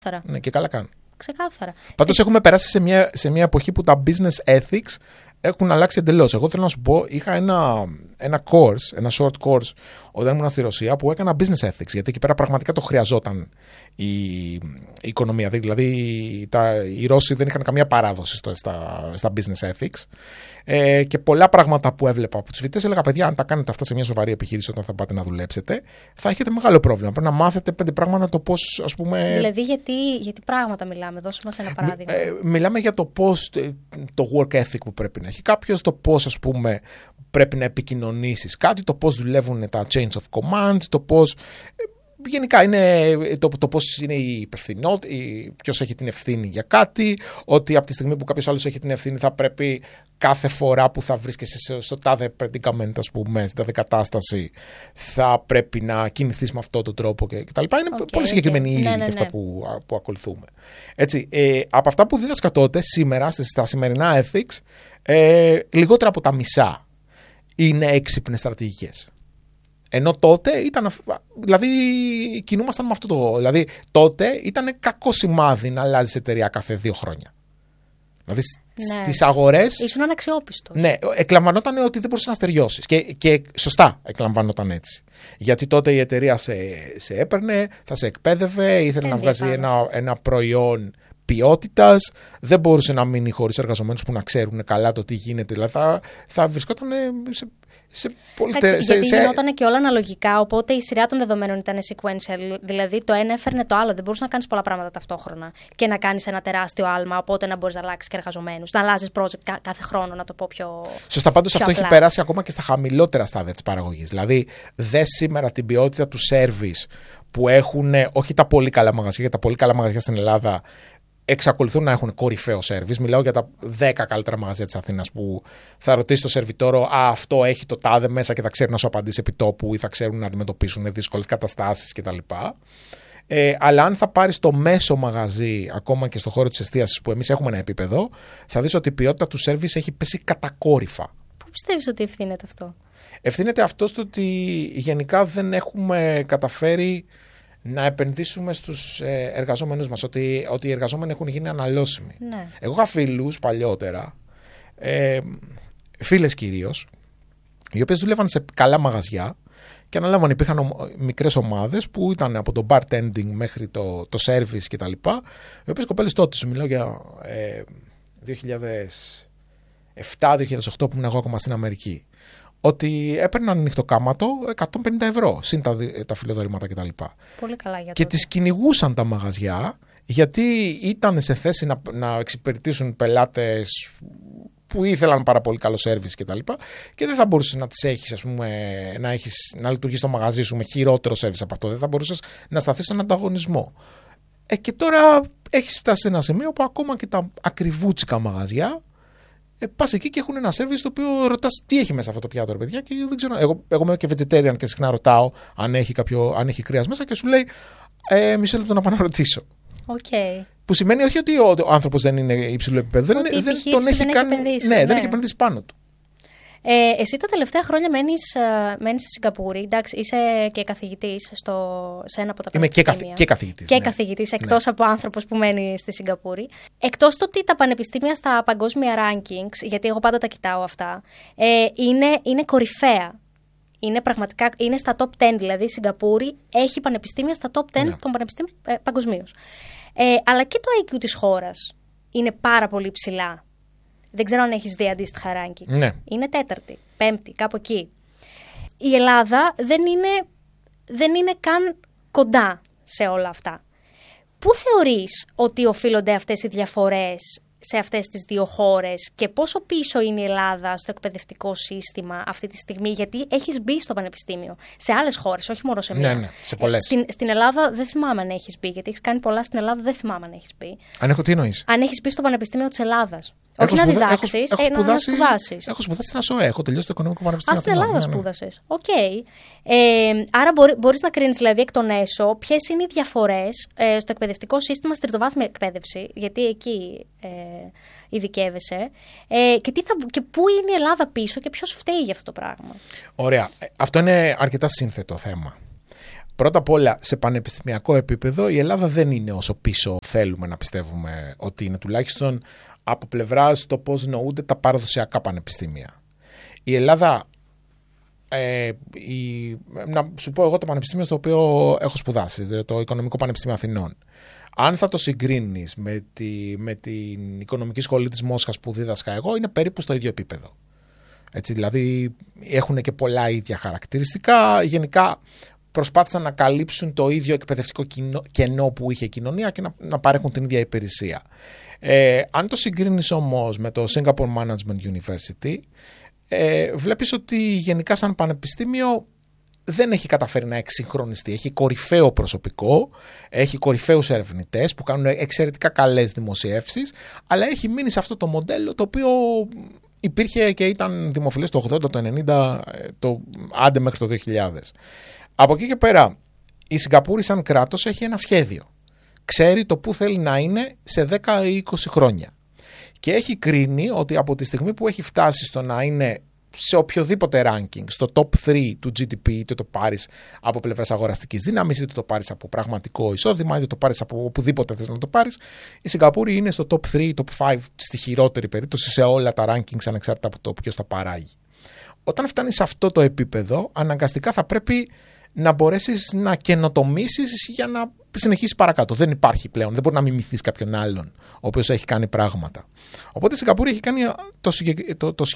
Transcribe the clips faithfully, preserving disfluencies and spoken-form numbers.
Ναι, και καλά κάνουν. Ξεκάθαρα. Πάντως ε... έχουμε περάσει σε μια, σε μια εποχή που τα business ethics έχουν αλλάξει εντελώς. Εγώ θέλω να σου πω, είχα ένα, ένα course, ένα short course όταν ήμουν στη Ρωσία που έκανα business ethics, γιατί εκεί πέρα πραγματικά το χρειαζόταν η, η οικονομία. Δηλαδή τα, οι Ρώσοι δεν είχαν καμία παράδοση στο, στα, στα business ethics ε, και πολλά πράγματα που έβλεπα από τους φοιτητές έλεγα, παιδιά, αν τα κάνετε αυτά σε μια σοβαρή επιχείρηση όταν θα πάτε να δουλέψετε, θα έχετε μεγάλο πρόβλημα. Πρέπει να μάθετε πέντε πράγματα το πώς, ας πούμε. Δηλαδή, γιατί, γιατί πράγματα μιλάμε, δώσε μας ένα παράδειγμα. Ε, μιλάμε για το πώς, το work ethic που πρέπει να έχει κάποιος, το πώς, ας πούμε, πρέπει να επικοινωνήσεις κάτι, το πώς δουλεύουν τα chains of command, το πώς. Γενικά είναι το, το πώς είναι η υπευθυνότητα, ποιος έχει την ευθύνη για κάτι, ότι από τη στιγμή που κάποιος άλλος έχει την ευθύνη θα πρέπει κάθε φορά που θα βρίσκεσαι στο τάδε predicament, ας πούμε, στην τάδε κατάσταση, θα πρέπει να κινηθείς με αυτόν τον τρόπο κτλ. Είναι okay, πολύ συγκεκριμένη η okay. ύλη ναι, ναι, ναι. αυτά που, που ακολουθούμε. Έτσι, ε, από αυτά που δίδασκα τότε, σήμερα, στα σημερινά ethics, ε, λιγότερα από τα μισά είναι έξυπνες στρατηγικές. Ενώ τότε ήταν. Δηλαδή, κινούμασταν με αυτό το. Δηλαδή, τότε ήταν κακό σημάδι να αλλάζει εταιρεία κάθε δύο χρόνια. Δηλαδή, ναι. στις αγορές. Ήσουν αναξιόπιστος. Ναι, εκλαμβανόταν ότι δεν μπορούσε να στεριώσεις. Και, και σωστά εκλαμβανόταν έτσι. Γιατί τότε η εταιρεία σε, σε έπαιρνε, θα σε εκπαίδευε, ήθελε να βγάζει ένα, ένα προϊόν ποιότητας, δεν μπορούσε να μείνει χωρίς εργαζομένους που να ξέρουν καλά το τι γίνεται. Δηλαδή, θα, θα βρισκόταν σε. Σε πολύ Εντάξει, τε, γιατί σε... γινόταν και όλα αναλογικά, οπότε η σειρά των δεδομένων ήταν sequential. Δηλαδή το ένα έφερνε το άλλο. Δεν μπορούσε να κάνεις πολλά πράγματα ταυτόχρονα και να κάνεις ένα τεράστιο άλμα, οπότε να μπορείς να αλλάξεις και εργαζομένους. Να αλλάζεις project κάθε χρόνο, να το πω πιο. Σωστά, πάντως αυτό απλά. Έχει περάσει ακόμα και στα χαμηλότερα στάδια της παραγωγής. Δηλαδή, δε σήμερα την ποιότητα του service που έχουν, όχι τα πολύ καλά μαγαζιά, γιατί τα πολύ καλά μαγαζιά στην Ελλάδα εξακολουθούν να έχουν κορυφαίο service. Μιλάω για τα δέκα καλύτερα μαγαζιά της Αθήνας που θα ρωτήσει το σερβιτόρο, α, αυτό έχει το τάδε μέσα και θα ξέρουν να σου απαντήσει επί τόπου ή θα ξέρουν να αντιμετωπίσουν δύσκολες καταστάσεις κτλ. Ε, αλλά αν θα πάρεις το μέσο μαγαζί, ακόμα και στο χώρο της εστίασης που εμείς έχουμε ένα επίπεδο, θα δεις ότι η ποιότητα του service έχει πέσει κατακόρυφα. Πού πιστεύεις ότι ευθύνεται αυτό? Ευθύνεται αυτό στο ότι γενικά δεν έχουμε καταφέρει να επενδύσουμε στους εργαζόμενους μας, ότι, ότι οι εργαζόμενοι έχουν γίνει αναλώσιμοι. Ναι. Εγώ είχα φίλους παλιότερα, ε, φίλες κυρίως, οι οποίες δούλευαν σε καλά μαγαζιά και αναλάμβαν, υπήρχαν ο, μικρές ομάδες που ήταν από το bartending μέχρι το, το service κτλ. Οι οποίες κοπέλες τότε, σου μιλάω για ε, δύο χιλιάδες επτά δύο χιλιάδες οκτώ που ήμουν εγώ ακόμα στην Αμερική, ότι έπαιρναν νυχτοκάματο εκατόν πενήντα ευρώ συν τα, τα φιλοδορήματα κτλ. Πολύ καλά για και τότε. τις κυνηγούσαν τα μαγαζιά γιατί ήταν σε θέση να, να εξυπηρετήσουν πελάτες που ήθελαν πάρα πολύ καλό σέρβις κτλ. Και, και δεν θα μπορούσες να τις έχεις, ας πούμε, να, έχεις, να λειτουργείς το μαγαζί σου με χειρότερο σέρβις από αυτό. Δεν θα μπορούσες να σταθείς στον ανταγωνισμό. Ε, και τώρα έχεις φτάσει σε ένα σημείο που ακόμα και τα ακριβούτσικα μαγαζιά. Ε, πας εκεί και έχουν ένα σερβις το οποίο ρωτάς τι έχει μέσα αυτό το πιάτο, ρε παιδιά. Και δεν ξέρω. Εγώ, εγώ είμαι και vegetarian και συχνά ρωτάω αν έχει, κάποιο, αν έχει κρέας μέσα και σου λέει ε, μισό λεπτό να πάω να ρωτήσω. Okay. Που σημαίνει όχι ότι ο, ο άνθρωπος δεν είναι υψηλό επίπεδο. Ότι δεν, δεν τον έχει, δεν κάνει, έχει επενδύσει. Ναι, ναι, δεν έχει επενδύσει πάνω του. Ε, εσύ τα τελευταία χρόνια μένεις, μένεις στη Σιγκαπούρη. Εντάξει, είσαι και καθηγητής στο, σε ένα από τα Είμαι πανεπιστήμια. και, καθη, και καθηγητής. Και ναι. καθηγητής, εκτός ναι. από άνθρωπος που μένει στη Σιγκαπούρη. Εκτός το ότι τα πανεπιστήμια στα παγκόσμια rankings, γιατί εγώ πάντα τα κοιτάω αυτά, ε, είναι, είναι κορυφαία. Είναι πραγματικά, είναι στα top δέκα, δηλαδή η Σιγκαπούρη έχει πανεπιστήμια στα top δέκα ναι. των πανεπιστήμιων ε, παγκοσμίως. Ε, αλλά και το άι κιου της χώρας είναι πάρα πολύ ψηλά. Δεν ξέρω αν έχεις δει αντίστοιχα rankings. Ναι. Είναι τέταρτη, πέμπτη, κάπου εκεί. Η Ελλάδα δεν είναι, δεν είναι καν κοντά σε όλα αυτά. Πού θεωρείς ότι οφείλονται αυτές οι διαφορές σε αυτές τις δύο χώρες και πόσο πίσω είναι η Ελλάδα στο εκπαιδευτικό σύστημα αυτή τη στιγμή, γιατί έχεις μπει στο πανεπιστήμιο σε άλλες χώρες, όχι μόνο σε μία. Ναι, ναι, σε πολλές. Στην, στην Ελλάδα δεν θυμάμαι αν έχεις μπει, γιατί έχεις κάνει πολλά στην Ελλάδα, δεν θυμάμαι αν έχεις μπει. Αν έχω τι εννοείς? Αν έχεις μπει στο Πανεπιστήμιο της Ελλάδας. Έχω όχι σπουδα... να διδάξεις, έχω, έχω ε, να σπουδάσεις. Έχω σπουδάσει στην ΑΣΟΕ, έχω τελειώσει το Οικονομικό Πανεπιστήμιο. Α, στην Ελλάδα ναι, ναι. σπούδασες. Οκ. Okay. Ε, άρα μπορεί, μπορείς να κρίνεις δηλαδή εκ των έσω ποιες είναι οι διαφορές ε, στο εκπαιδευτικό σύστημα στη τριτοβάθμια εκπαίδευση, γιατί εκεί ε, ειδικεύεσαι, ε, και, τι θα, και πού είναι η Ελλάδα πίσω και ποιος φταίει για αυτό το πράγμα. Ωραία. Αυτό είναι αρκετά σύνθετο θέμα. Πρώτα απ' όλα, σε πανεπιστημιακό επίπεδο, η Ελλάδα δεν είναι όσο πίσω θέλουμε να πιστεύουμε ότι είναι, τουλάχιστον από πλευράς το πώς νοούνται τα παραδοσιακά πανεπιστήμια. Η Ελλάδα, ε, η, να σου πω εγώ το πανεπιστήμιο στο οποίο έχω σπουδάσει, το Οικονομικό Πανεπιστήμιο Αθηνών. Αν θα το συγκρίνεις με, τη, με την Οικονομική Σχολή της Μόσχας που δίδασκα εγώ, είναι περίπου στο ίδιο επίπεδο. Έτσι, δηλαδή έχουν και πολλά ίδια χαρακτηριστικά. Γενικά προσπάθησαν να καλύψουν το ίδιο εκπαιδευτικό κενό που είχε η κοινωνία και να, να παρέχουν την ίδια υπηρεσία. Ε, αν το συγκρίνεις όμως με το Singapore Management University, ε, βλέπεις ότι γενικά σαν πανεπιστήμιο δεν έχει καταφέρει να εξυγχρονιστεί. Έχει κορυφαίο προσωπικό, έχει κορυφαίους ερευνητές που κάνουν εξαιρετικά καλές δημοσιεύσεις, αλλά έχει μείνει σε αυτό το μοντέλο το οποίο υπήρχε και ήταν δημοφιλές το ογδόντα, το ενενήντα, το, άντε μέχρι το δύο χιλιάδες. Από εκεί και πέρα, η Σιγκαπούρη σαν κράτος έχει ένα σχέδιο. Ξέρει το πού θέλει να είναι σε δέκα ή είκοσι χρόνια. Και έχει κρίνει ότι από τη στιγμή που έχει φτάσει στο να είναι σε οποιοδήποτε ranking, στο top τρία του τζι ντι πι, είτε το πάρεις από πλευράς αγοραστικής δύναμης, είτε το πάρεις από πραγματικό εισόδημα, είτε το πάρεις από οπουδήποτε θες να το πάρεις, η Σιγκαπούρη είναι στο top τρία, top πέντε στη χειρότερη περίπτωση σε όλα τα rankings ανεξάρτητα από το ποιος τα παράγει. Όταν φτάνεις σε αυτό το επίπεδο, αναγκαστικά θα πρέπει να μπορέσεις να καινοτομήσεις για να συνεχίσεις παρακάτω. Δεν υπάρχει πλέον, δεν μπορεί να μιμηθείς κάποιον άλλον ο οποίος έχει κάνει πράγματα. Οπότε η Σιγκαπούρη έχει κάνει το, το, το,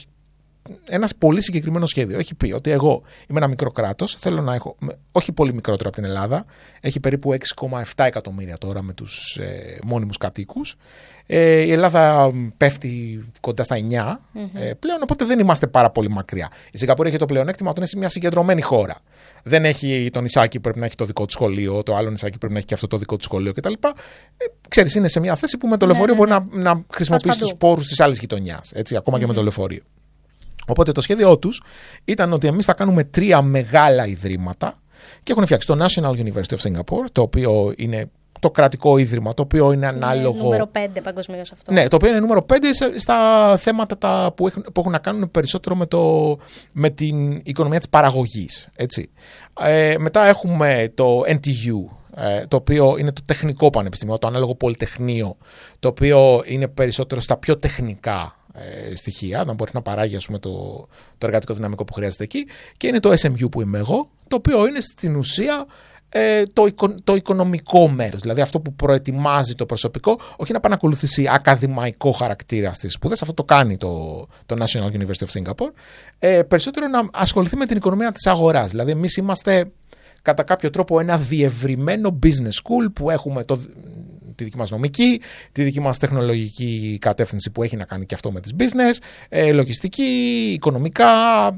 ένα πολύ συγκεκριμένο σχέδιο. Έχει πει ότι εγώ είμαι ένα μικρό κράτος, θέλω να έχω, όχι πολύ μικρότερο από την Ελλάδα, έχει περίπου έξι κόμμα επτά εκατομμύρια τώρα με τους ε, μόνιμους κατοίκους. Ε, η Ελλάδα πέφτει κοντά στα εννιά mm-hmm. ε, πλέον, οπότε δεν είμαστε πάρα πολύ μακριά. Η Σιγκαπούρη έχει το πλεονέκτημα ότι είναι μια συγκεντρωμένη χώρα. Δεν έχει το νησάκι που πρέπει να έχει το δικό του σχολείο, το άλλο νησάκι πρέπει να έχει και αυτό το δικό του σχολείο κτλ. Ε, ξέρεις, είναι σε μια θέση που με το λεωφορείο ναι, ναι, ναι. μπορεί να, να χρησιμοποιήσει τους πόρους της άλλης γειτονιάς, ακόμα mm-hmm. και με το λεωφορείο. Οπότε το σχέδιό τους ήταν ότι εμείς θα κάνουμε τρία μεγάλα ιδρύματα και έχουν φτιάξει το National University of Singapore, το οποίο είναι το κρατικό ίδρυμα, το οποίο είναι ανάλογο. Είναι νούμερο πέντε παγκοσμίως αυτό. Ναι, το οποίο είναι νούμερο πέντε στα θέματα τα που, έχουν, που έχουν να κάνουν περισσότερο με, το, με την οικονομία της παραγωγής. Έτσι. Ε, μετά έχουμε το εν τι γιου, το οποίο είναι το τεχνικό πανεπιστήμιο, το ανάλογο πολυτεχνείο, το οποίο είναι περισσότερο στα πιο τεχνικά ε, στοιχεία, να μπορεί να παράγει ας πούμε, το, το εργατικό δυναμικό που χρειάζεται εκεί, και είναι το ες εμ γιου που είμαι εγώ, το οποίο είναι στην ουσία ε, το, οικο, το οικονομικό μέρος, δηλαδή αυτό που προετοιμάζει το προσωπικό, όχι να παρακολουθήσει ακαδημαϊκό χαρακτήρα στις σπουδές, αυτό το κάνει το, το National University of Singapore, ε, περισσότερο να ασχοληθεί με την οικονομία της αγοράς, δηλαδή εμείς είμαστε κατά κάποιο τρόπο ένα διευρυμένο business school που έχουμε το, τη δική μας νομική, τη δική μας τεχνολογική κατεύθυνση που έχει να κάνει και αυτό με τις business, ε, λογιστική, οικονομικά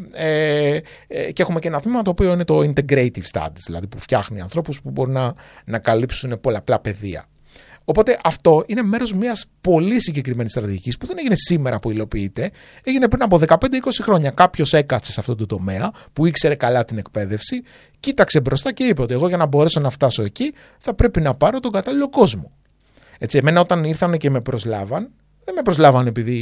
ε, ε, και έχουμε και ένα τμήμα το οποίο είναι το integrative studies, δηλαδή που φτιάχνει ανθρώπους που μπορούν να, να καλύψουν πολλαπλά πεδία. Οπότε αυτό είναι μέρος μιας πολύ συγκεκριμένης στρατηγικής που δεν έγινε σήμερα που υλοποιείται, έγινε πριν από δεκαπέντε με είκοσι χρόνια. Κάποιος έκατσε σε αυτό το τομέα που ήξερε καλά την εκπαίδευση, κοίταξε μπροστά και είπε ότι εγώ για να μπορέσω να φτάσω εκεί θα πρέπει να πάρω τον κατάλληλο κόσμο. Έτσι, εμένα όταν ήρθαν και με προσλάβαν, δεν με προσλάβαν επειδή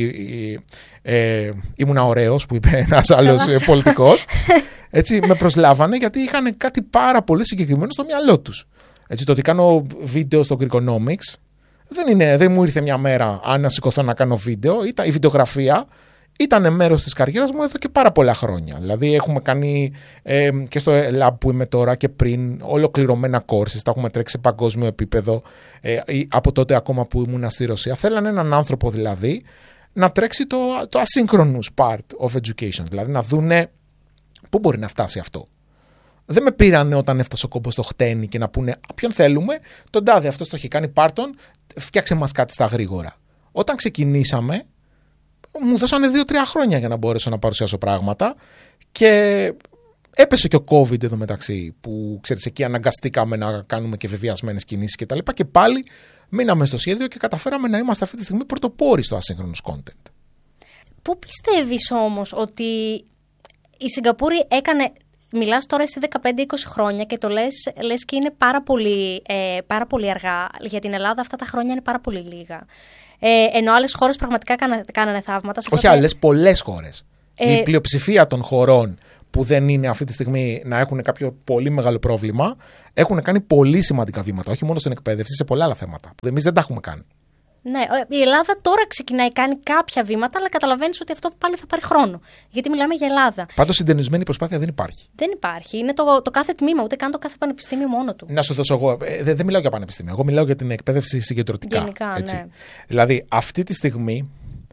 ε, ήμουνα ωραίος που είπε ένας άλλος πολιτικός. Έτσι, με προσλάβανε γιατί είχαν κάτι πάρα πολύ συγκεκριμένο στο μυαλό τους. Έτσι, το ότι κάνω βίντεο στο Greekonomics δεν, είναι, δεν μου ήρθε μια μέρα αν να σηκωθώ να κάνω βίντεο. Ήταν, η βιντεογραφία ήταν μέρος της καριέρας μου εδώ και πάρα πολλά χρόνια. Δηλαδή έχουμε κάνει ε, και στο lab που είμαι τώρα και πριν ολοκληρωμένα courses, τα έχουμε τρέξει σε παγκόσμιο επίπεδο ε, από τότε ακόμα που ήμουν στη Ρωσία. Θέλανε έναν άνθρωπο δηλαδή να τρέξει το, το asynchronous part of education, δηλαδή να δούνε πού μπορεί να φτάσει αυτό. Δεν με πήρανε όταν έφτασε ο κόμπος στο χτένι και να πούνε ποιον θέλουμε, τον τάδε, αυτός το έχει κάνει, πάρτον, φτιάξε μας κάτι στα γρήγορα. Όταν ξεκινήσαμε, μου δώσανε δύο τρία χρόνια για να μπορέσω να παρουσιάσω πράγματα και έπεσε και ο COVID εδώ μεταξύ που ξέρεις εκεί αναγκαστήκαμε να κάνουμε και βεβαιασμένες κινήσεις και τα λοιπά και πάλι μείναμε στο σχέδιο και καταφέραμε να είμαστε αυτή τη στιγμή πρωτοπόροι στο asynchronous content. Πού πιστεύεις όμως ότι η Σιγκαπούρη έκανε... Μιλάς τώρα εσύ δεκαπέντε είκοσι χρόνια και το λες, λες και είναι πάρα πολύ, ε, πάρα πολύ αργά. Για την Ελλάδα αυτά τα χρόνια είναι πάρα πολύ λίγα. Ε, ενώ άλλες χώρες πραγματικά κάνανε, κάνανε θαύματα. Όχι άλλες, πολλές χώρες. Ε, η πλειοψηφία των χωρών που δεν είναι αυτή τη στιγμή να έχουν κάποιο πολύ μεγάλο πρόβλημα, έχουν κάνει πολύ σημαντικά βήματα. Όχι μόνο στην εκπαίδευση, σε πολλά άλλα θέματα. Εμείς δεν τα έχουμε κάνει. Ναι, η Ελλάδα τώρα ξεκινάει, κάνει κάποια βήματα, αλλά καταλαβαίνεις ότι αυτό πάλι θα πάρει χρόνο. Γιατί μιλάμε για Ελλάδα. Πάντως συντονισμένη προσπάθεια δεν υπάρχει. Δεν υπάρχει. Είναι το, το κάθε τμήμα, ούτε καν το κάθε πανεπιστήμιο μόνο του. Να σου δώσω εγώ. Ε, δεν, δεν μιλάω για πανεπιστήμιο. Εγώ μιλάω για την εκπαίδευση συγκεντρωτικά. Γενικά, έτσι. Ναι. Δηλαδή, αυτή τη στιγμή,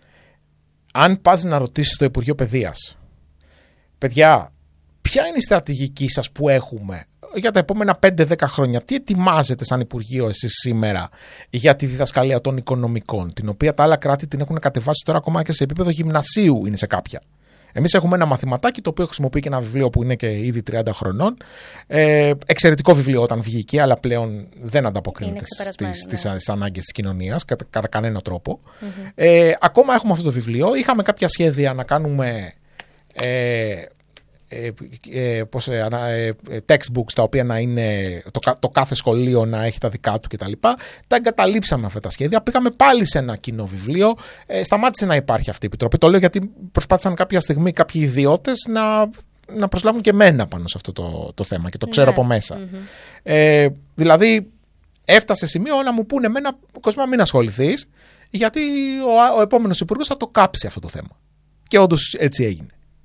αν πας να ρωτήσεις στο Υπουργείο Παιδείας, παιδιά, ποια είναι η στρατηγική σας που έχουμε για τα επόμενα πέντε δέκα χρόνια, τι ετοιμάζετε σαν Υπουργείο εσείς σήμερα για τη διδασκαλία των οικονομικών, την οποία τα άλλα κράτη την έχουν κατεβάσει τώρα ακόμα και σε επίπεδο γυμνασίου, είναι σε κάποια. Εμείς έχουμε ένα μαθηματάκι το οποίο χρησιμοποιεί και ένα βιβλίο που είναι και ήδη τριάντα χρονών. Ε, εξαιρετικό βιβλίο όταν βγήκε, αλλά πλέον δεν ανταποκρίνεται στις, στις, ναι. στις ανάγκες της κοινωνίας κατά, κατά κανένα τρόπο. Mm-hmm. Ε, ακόμα έχουμε αυτό το βιβλίο. Είχαμε κάποια σχέδια να κάνουμε. Ε, Ε, ε, πώς, ε, ε, textbooks τα οποία να είναι το, το κάθε σχολείο να έχει τα δικά του κτλ. Τα, τα εγκαταλείψαμε αυτά τα σχέδια. Πήγαμε πάλι σε ένα κοινό βιβλίο. Ε, σταμάτησε να υπάρχει αυτή η επιτροπή. Το λέω γιατί προσπάθησαν κάποια στιγμή κάποιοι ιδιώτες να, να προσλάβουν και μένα πάνω σε αυτό το, το θέμα και το ξέρω yeah. από μέσα. Mm-hmm. Ε, δηλαδή έφτασε σημείο να μου πούνε εμένα, Κοσμά, μην ασχοληθείς, γιατί ο, ο επόμενος υπουργός θα το κάψει αυτό το θέμα. Και όντως έτσι έγινε.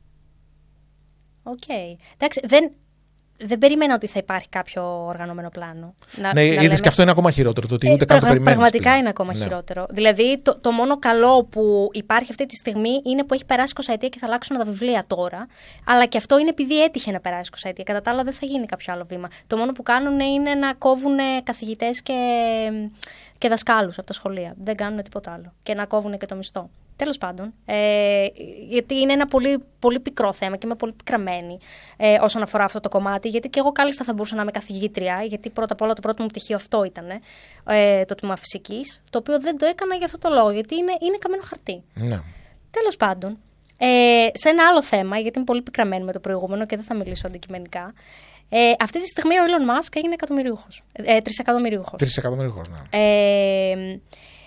Οκ. Okay. Εντάξει, δεν, δεν περίμενα ότι θα υπάρχει κάποιο οργανωμένο πλάνο. Να, ναι, είδες λέμε... και αυτό είναι ακόμα χειρότερο. Το ότι ούτε ε, καν το περιμένεις. Πραγματικά πλέον. Είναι ακόμα ναι. χειρότερο. Δηλαδή, το, το μόνο καλό που υπάρχει αυτή τη στιγμή είναι που έχει περάσει είκοσι ετία και θα αλλάξουν τα βιβλία τώρα. Αλλά και αυτό είναι επειδή έτυχε να περάσει είκοσι ετία. Κατά τα άλλα, δεν θα γίνει κάποιο άλλο βήμα. Το μόνο που κάνουν είναι να κόβουν καθηγητές και, και δασκάλους από τα σχολεία. Δεν κάνουν τίποτα άλλο. Και να κόβουν και το μισθό. Τέλος πάντων, ε, γιατί είναι ένα πολύ, πολύ πικρό θέμα και είμαι πολύ πικραμένη ε, όσον αφορά αυτό το κομμάτι, γιατί και εγώ κάλλιστα θα μπορούσα να είμαι καθηγήτρια, γιατί πρώτα απ' όλα το πρώτο μου πτυχίο αυτό ήταν, ε, το τμήμα φυσικής, το οποίο δεν το έκανα για αυτό το λόγο, γιατί είναι, είναι καμένο χαρτί. Ναι. Τέλος πάντων, ε, σε ένα άλλο θέμα, γιατί είμαι πολύ πικραμένη με το προηγούμενο και δεν θα μιλήσω αντικειμενικά, ε, αυτή τη στιγμή ο Elon Musk έγινε εκατομμυριούχος, ε, τρισεκατομμυριούχος. Τρισεκατομμυριούχος, ναι. Ε,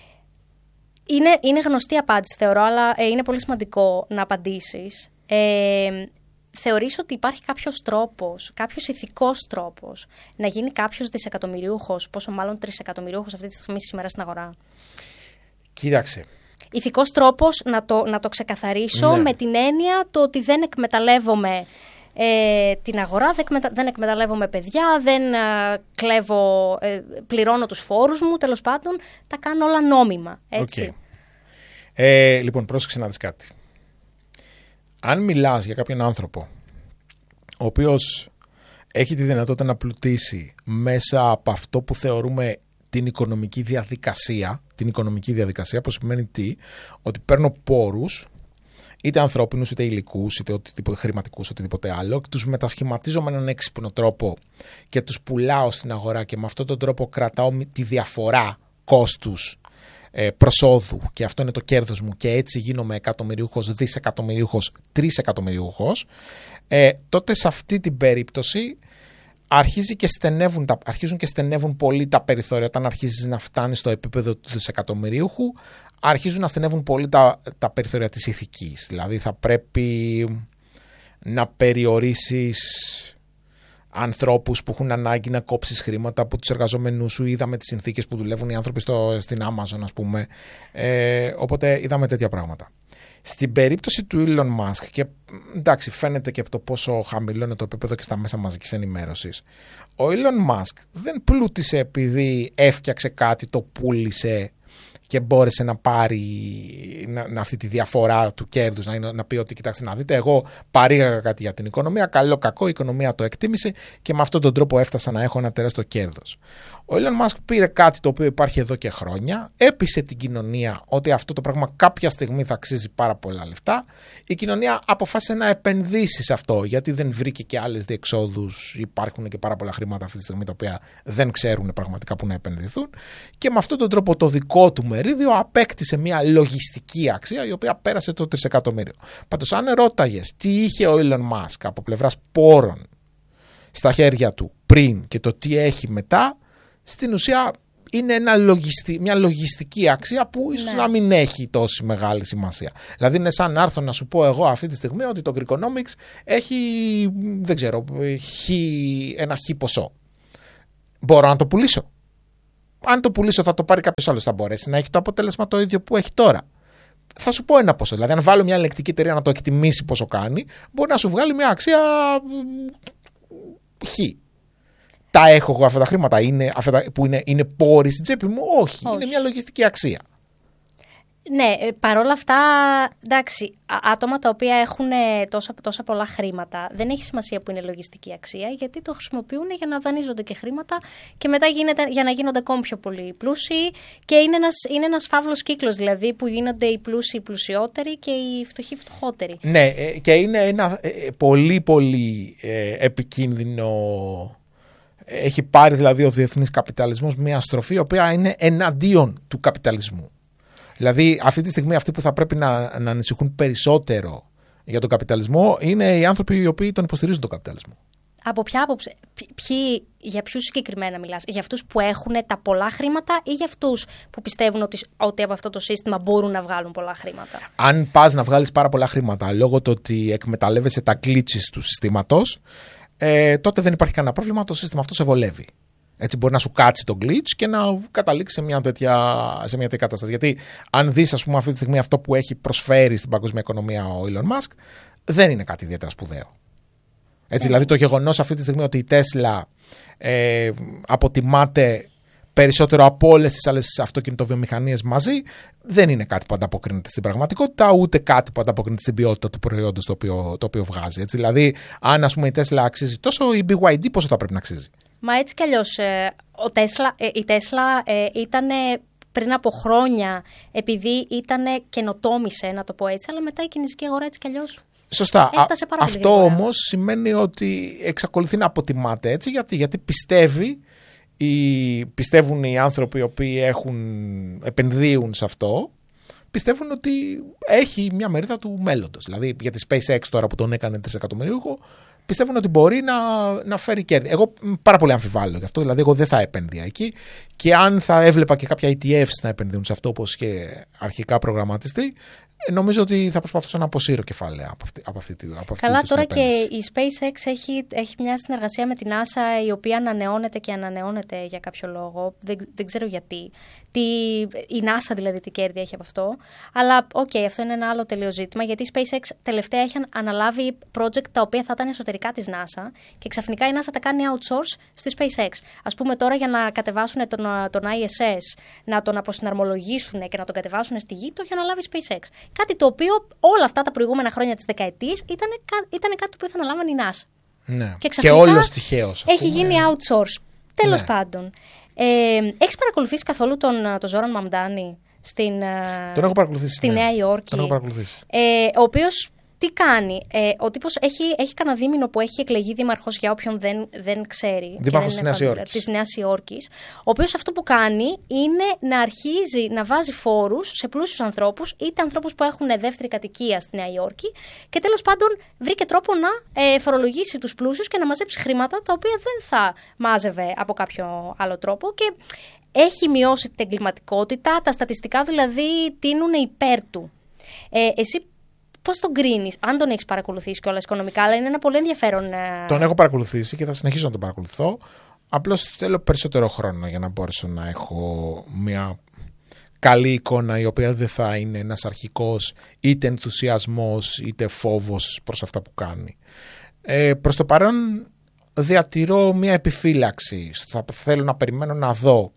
Είναι, είναι γνωστή απάντηση, θεωρώ, αλλά ε, είναι πολύ σημαντικό να απαντήσεις. Ε, θεωρείς ότι υπάρχει κάποιος τρόπος, κάποιος ηθικός τρόπος να γίνει κάποιος δισεκατομμυριούχος, πόσο μάλλον τρισεκατομμυριούχος αυτή τη στιγμή σήμερα στην αγορά? Κοίταξε. Ηθικός τρόπος, να το, να το ξεκαθαρίσω, ναι. με την έννοια το ότι δεν εκμεταλλεύομαι ε, την αγορά, δεν, εκμετα, δεν εκμεταλλεύομαι παιδιά, δεν ε, κλέβω, ε, πληρώνω τους φόρους μου, τέλος πάντων, τα κάνω όλα νόμιμα, έτσι. Okay. Ε, λοιπόν, πρόσεξε να δεις κάτι. Αν μιλάς για κάποιον άνθρωπο ο οποίος έχει τη δυνατότητα να πλουτίσει μέσα από αυτό που θεωρούμε την οικονομική διαδικασία, την οικονομική διαδικασία, που σημαίνει τι, ότι παίρνω πόρους, είτε ανθρώπινους, είτε υλικούς, είτε οτιδήποτε, χρηματικούς, οτιδήποτε άλλο, και τους μετασχηματίζω με έναν έξυπνο τρόπο και τους πουλάω στην αγορά και με αυτόν τον τρόπο κρατάω τη διαφορά κόστους ε, προσόδου και αυτό είναι το κέρδος μου και έτσι γίνομαι εκατομμυριούχος, δισεκατομμυριούχος, τρισεκατομμυριούχος, ε, τότε σε αυτή την περίπτωση αρχίζει και στενεύουν τα, αρχίζουν και στενεύουν πολύ τα περιθώρια. Όταν αρχίζεις να φτάνεις στο επίπεδο του δισεκατομμυρίουχου, αρχίζουν να στενεύουν πολύ τα, τα περιθώρια της ηθικής. Δηλαδή θα πρέπει να περιορίσεις ανθρώπους που έχουν ανάγκη να κόψεις χρήματα από τους εργαζόμενους σου. Είδαμε τις συνθήκες που δουλεύουν οι άνθρωποι στο, στην Amazon, ας πούμε. Ε, οπότε είδαμε τέτοια πράγματα. Στην περίπτωση του Elon Musk, και εντάξει, φαίνεται και από το πόσο χαμηλό είναι το επίπεδο και στα μέσα μαζικής ενημέρωσης, ο Elon Musk δεν πλούτησε επειδή έφτιαξε κάτι, το πούλησε και μπόρεσε να πάρει να, να αυτή τη διαφορά του κέρδους, να, να πει ότι κοιτάξτε να δείτε, εγώ παρήγαγα κάτι για την οικονομία, καλό κακό, η οικονομία το εκτίμησε και με αυτόν τον τρόπο έφτασα να έχω ένα τεράστιο κέρδος. Ο Elon Musk πήρε κάτι το οποίο υπάρχει εδώ και χρόνια, έπεισε την κοινωνία ότι αυτό το πράγμα κάποια στιγμή θα αξίζει πάρα πολλά λεφτά. Η κοινωνία αποφάσισε να επενδύσει σε αυτό, γιατί δεν βρήκε και άλλες διεξόδους. Υπάρχουν και πάρα πολλά χρήματα αυτή τη στιγμή τα οποία δεν ξέρουν πραγματικά πού να επενδυθούν. Και με αυτόν τον τρόπο το δικό του μερίδιο απέκτησε μια λογιστική αξία η οποία πέρασε το τρισεκατομμύριο. Πάντως, αν ρώταγες τι είχε ο Elon Musk από πλευράς πόρων στα χέρια του πριν και το τι έχει μετά, στην ουσία είναι ένα λογιστι... μια λογιστική αξία που ίσως ναι. να μην έχει τόση μεγάλη σημασία. Δηλαδή είναι σαν να έρθω να σου πω εγώ αυτή τη στιγμή ότι το Greekonomics έχει, δεν ξέρω, χι... ένα χι ποσό. Μπορώ να το πουλήσω. Αν το πουλήσω θα το πάρει κάποιος άλλος, θα μπορέσει να έχει το αποτέλεσμα το ίδιο που έχει τώρα. Θα σου πω ένα ποσό. Δηλαδή αν βάλω μια ελεκτική εταιρεία να το εκτιμήσει πόσο κάνει, μπορεί να σου βγάλει μια αξία χ. Τα έχω εγώ αυτά τα χρήματα, είναι, αυτά που είναι, είναι πόροι στην τσέπη μου? Όχι, Όχι. Είναι μια λογιστική αξία. Ναι, παρόλα αυτά, εντάξει, άτομα τα οποία έχουν τόσα, τόσα πολλά χρήματα, δεν έχει σημασία που είναι λογιστική αξία, γιατί το χρησιμοποιούν για να δανείζονται και χρήματα και μετά γίνεται, για να γίνονται ακόμη πιο πολύ πλούσιοι, και είναι ένας, είναι ένας φαύλος κύκλος, δηλαδή, που γίνονται οι πλούσιοι πλουσιότεροι και οι φτωχοί φτωχότεροι. Ναι, και είναι ένα πολύ πολύ επικίνδυνο... Έχει πάρει δηλαδή ο διεθνής καπιταλισμός μια στροφή η οποία είναι εναντίον του καπιταλισμού. Δηλαδή αυτή τη στιγμή αυτοί που θα πρέπει να, να ανησυχούν περισσότερο για τον καπιταλισμό είναι οι άνθρωποι οι οποίοι τον υποστηρίζουν τον καπιταλισμό. Από ποια άποψη, ποιοι, για ποιους συγκεκριμένα μιλάς? Για αυτούς που έχουν τα πολλά χρήματα ή για αυτούς που πιστεύουν ότι, ότι από αυτό το σύστημα μπορούν να βγάλουν πολλά χρήματα? Αν πας να βγάλεις πάρα πολλά χρήματα λόγω του ότι εκμεταλλεύεσαι τα glitches του συστήματος, ε, τότε δεν υπάρχει κανένα πρόβλημα, το σύστημα αυτό σε βολεύει. Έτσι μπορεί να σου κάτσει το glitch και να καταλήξει σε μια τέτοια, σε μια τέτοια κατάσταση. Γιατί αν δεις, ας πούμε, αυτή τη στιγμή αυτό που έχει προσφέρει στην παγκόσμια οικονομία ο Elon Musk, δεν είναι κάτι ιδιαίτερα σπουδαίο. Έτσι, δηλαδή το γεγονός αυτή τη στιγμή ότι η Tesla ε, αποτιμάται περισσότερο από όλες τις άλλες αυτοκινητοβιομηχανίες μαζί, δεν είναι κάτι που ανταποκρίνεται στην πραγματικότητα, ούτε κάτι που ανταποκρίνεται στην ποιότητα του προϊόντος το οποίο, το οποίο βγάζει. Έτσι, δηλαδή, αν ας πούμε η Tesla αξίζει τόσο, η μπι γουάι ντι πόσο θα πρέπει να αξίζει? Μα έτσι κι αλλιώς ε, ο Tesla, ε, η Tesla ε, ήταν πριν από χρόνια, επειδή ήταν καινοτόμησε, να το πω έτσι, αλλά μετά η κινέζικη αγορά έτσι κι αλλιώς. Σωστά. Αυτό όμως σημαίνει ότι εξακολουθεί να αποτιμάται έτσι, γιατί, γιατί πιστεύει, οι, πιστεύουν οι άνθρωποι οι οποίοι έχουν, επενδύουν σε αυτό, πιστεύουν ότι έχει μια μερίδα του μέλλοντος. Δηλαδή για τη SpaceX τώρα που τον έκανε τρισεκατομμυρίουχο, πιστεύουν ότι μπορεί να, να φέρει κέρδη. Εγώ πάρα πολύ αμφιβάλλω γι' αυτό, δηλαδή εγώ δεν θα επένδυα εκεί, και αν θα έβλεπα και κάποια ι τι εφς να επενδύουν σε αυτό όπως και αρχικά προγραμματιστεί, νομίζω ότι θα προσπαθούσα να αποσύρω κεφάλαια από αυτή, από αυτή, από αυτή Καλά, τη τώρα και η SpaceX έχει, έχει μια συνεργασία με την NASA, η οποία ανανεώνεται και ανανεώνεται για κάποιο λόγο. Δεν, δεν ξέρω γιατί. Τι, η NASA δηλαδή τι κέρδη έχει από αυτό. Αλλά οκ, okay, αυτό είναι ένα άλλο τελείως ζήτημα, γιατί η SpaceX τελευταία έχει αναλάβει project τα οποία θα ήταν εσωτερικά της NASA και ξαφνικά η NASA τα κάνει outsource στη SpaceX. Ας πούμε τώρα για να κατεβάσουν τον, τον άι ες ες, να τον αποσυναρμολογήσουν και να τον κατεβάσουν στη γη, το έχει αναλάβει η SpaceX. Κάτι το οποίο όλα αυτά τα προηγούμενα χρόνια της δεκαετίας ήταν, ήταν κάτι που ήθελαν να λάβουν η NASA. Ναι. Και, και όλος τυχαίως. Έχει γίνει outsource. Τέλος ναι. πάντων. Ε, έχεις παρακολουθήσει καθόλου τον, τον Ζόραν Μαμντάνη στην, τον έχω παρακολουθήσει, στη ναι. Νέα Υόρκη? Τον έχω παρακολουθήσει. Ε, ο οποίος τι κάνει? Ε, ο τύπος έχει, έχει κανένα δίμηνο που έχει εκλεγεί δήμαρχος, για όποιον δεν, δεν ξέρει. Δήμαρχος της Νέας Υόρκης. Της Νέας Υόρκης. Ο οποίος αυτό που κάνει είναι να αρχίζει να βάζει φόρους σε πλούσιους ανθρώπους, είτε ανθρώπους που έχουν δεύτερη κατοικία στη Νέα Υόρκη, και τέλος πάντων βρήκε τρόπο να ε, φορολογήσει τους πλούσιους και να μαζέψει χρήματα τα οποία δεν θα μάζευε από κάποιο άλλο τρόπο. Και έχει μειώσει την εγκληματικότητα, τα στατιστικά δηλαδή τείνουν υπέρ του. Ε, εσύ πώς τον κρίνεις, αν τον έχεις παρακολουθήσει κιόλας οικονομικά? Αλλά είναι ένα πολύ ενδιαφέρον. Τον έχω παρακολουθήσει και θα συνεχίσω να τον παρακολουθώ. Απλώς θέλω περισσότερο χρόνο για να μπορέσω να έχω μια καλή εικόνα, η οποία δεν θα είναι ένας αρχικός είτε ενθουσιασμός είτε φόβος προς αυτά που κάνει. Ε, προς το παρόν διατηρώ μια επιφύλαξη. Θα θέλω να περιμένω να δω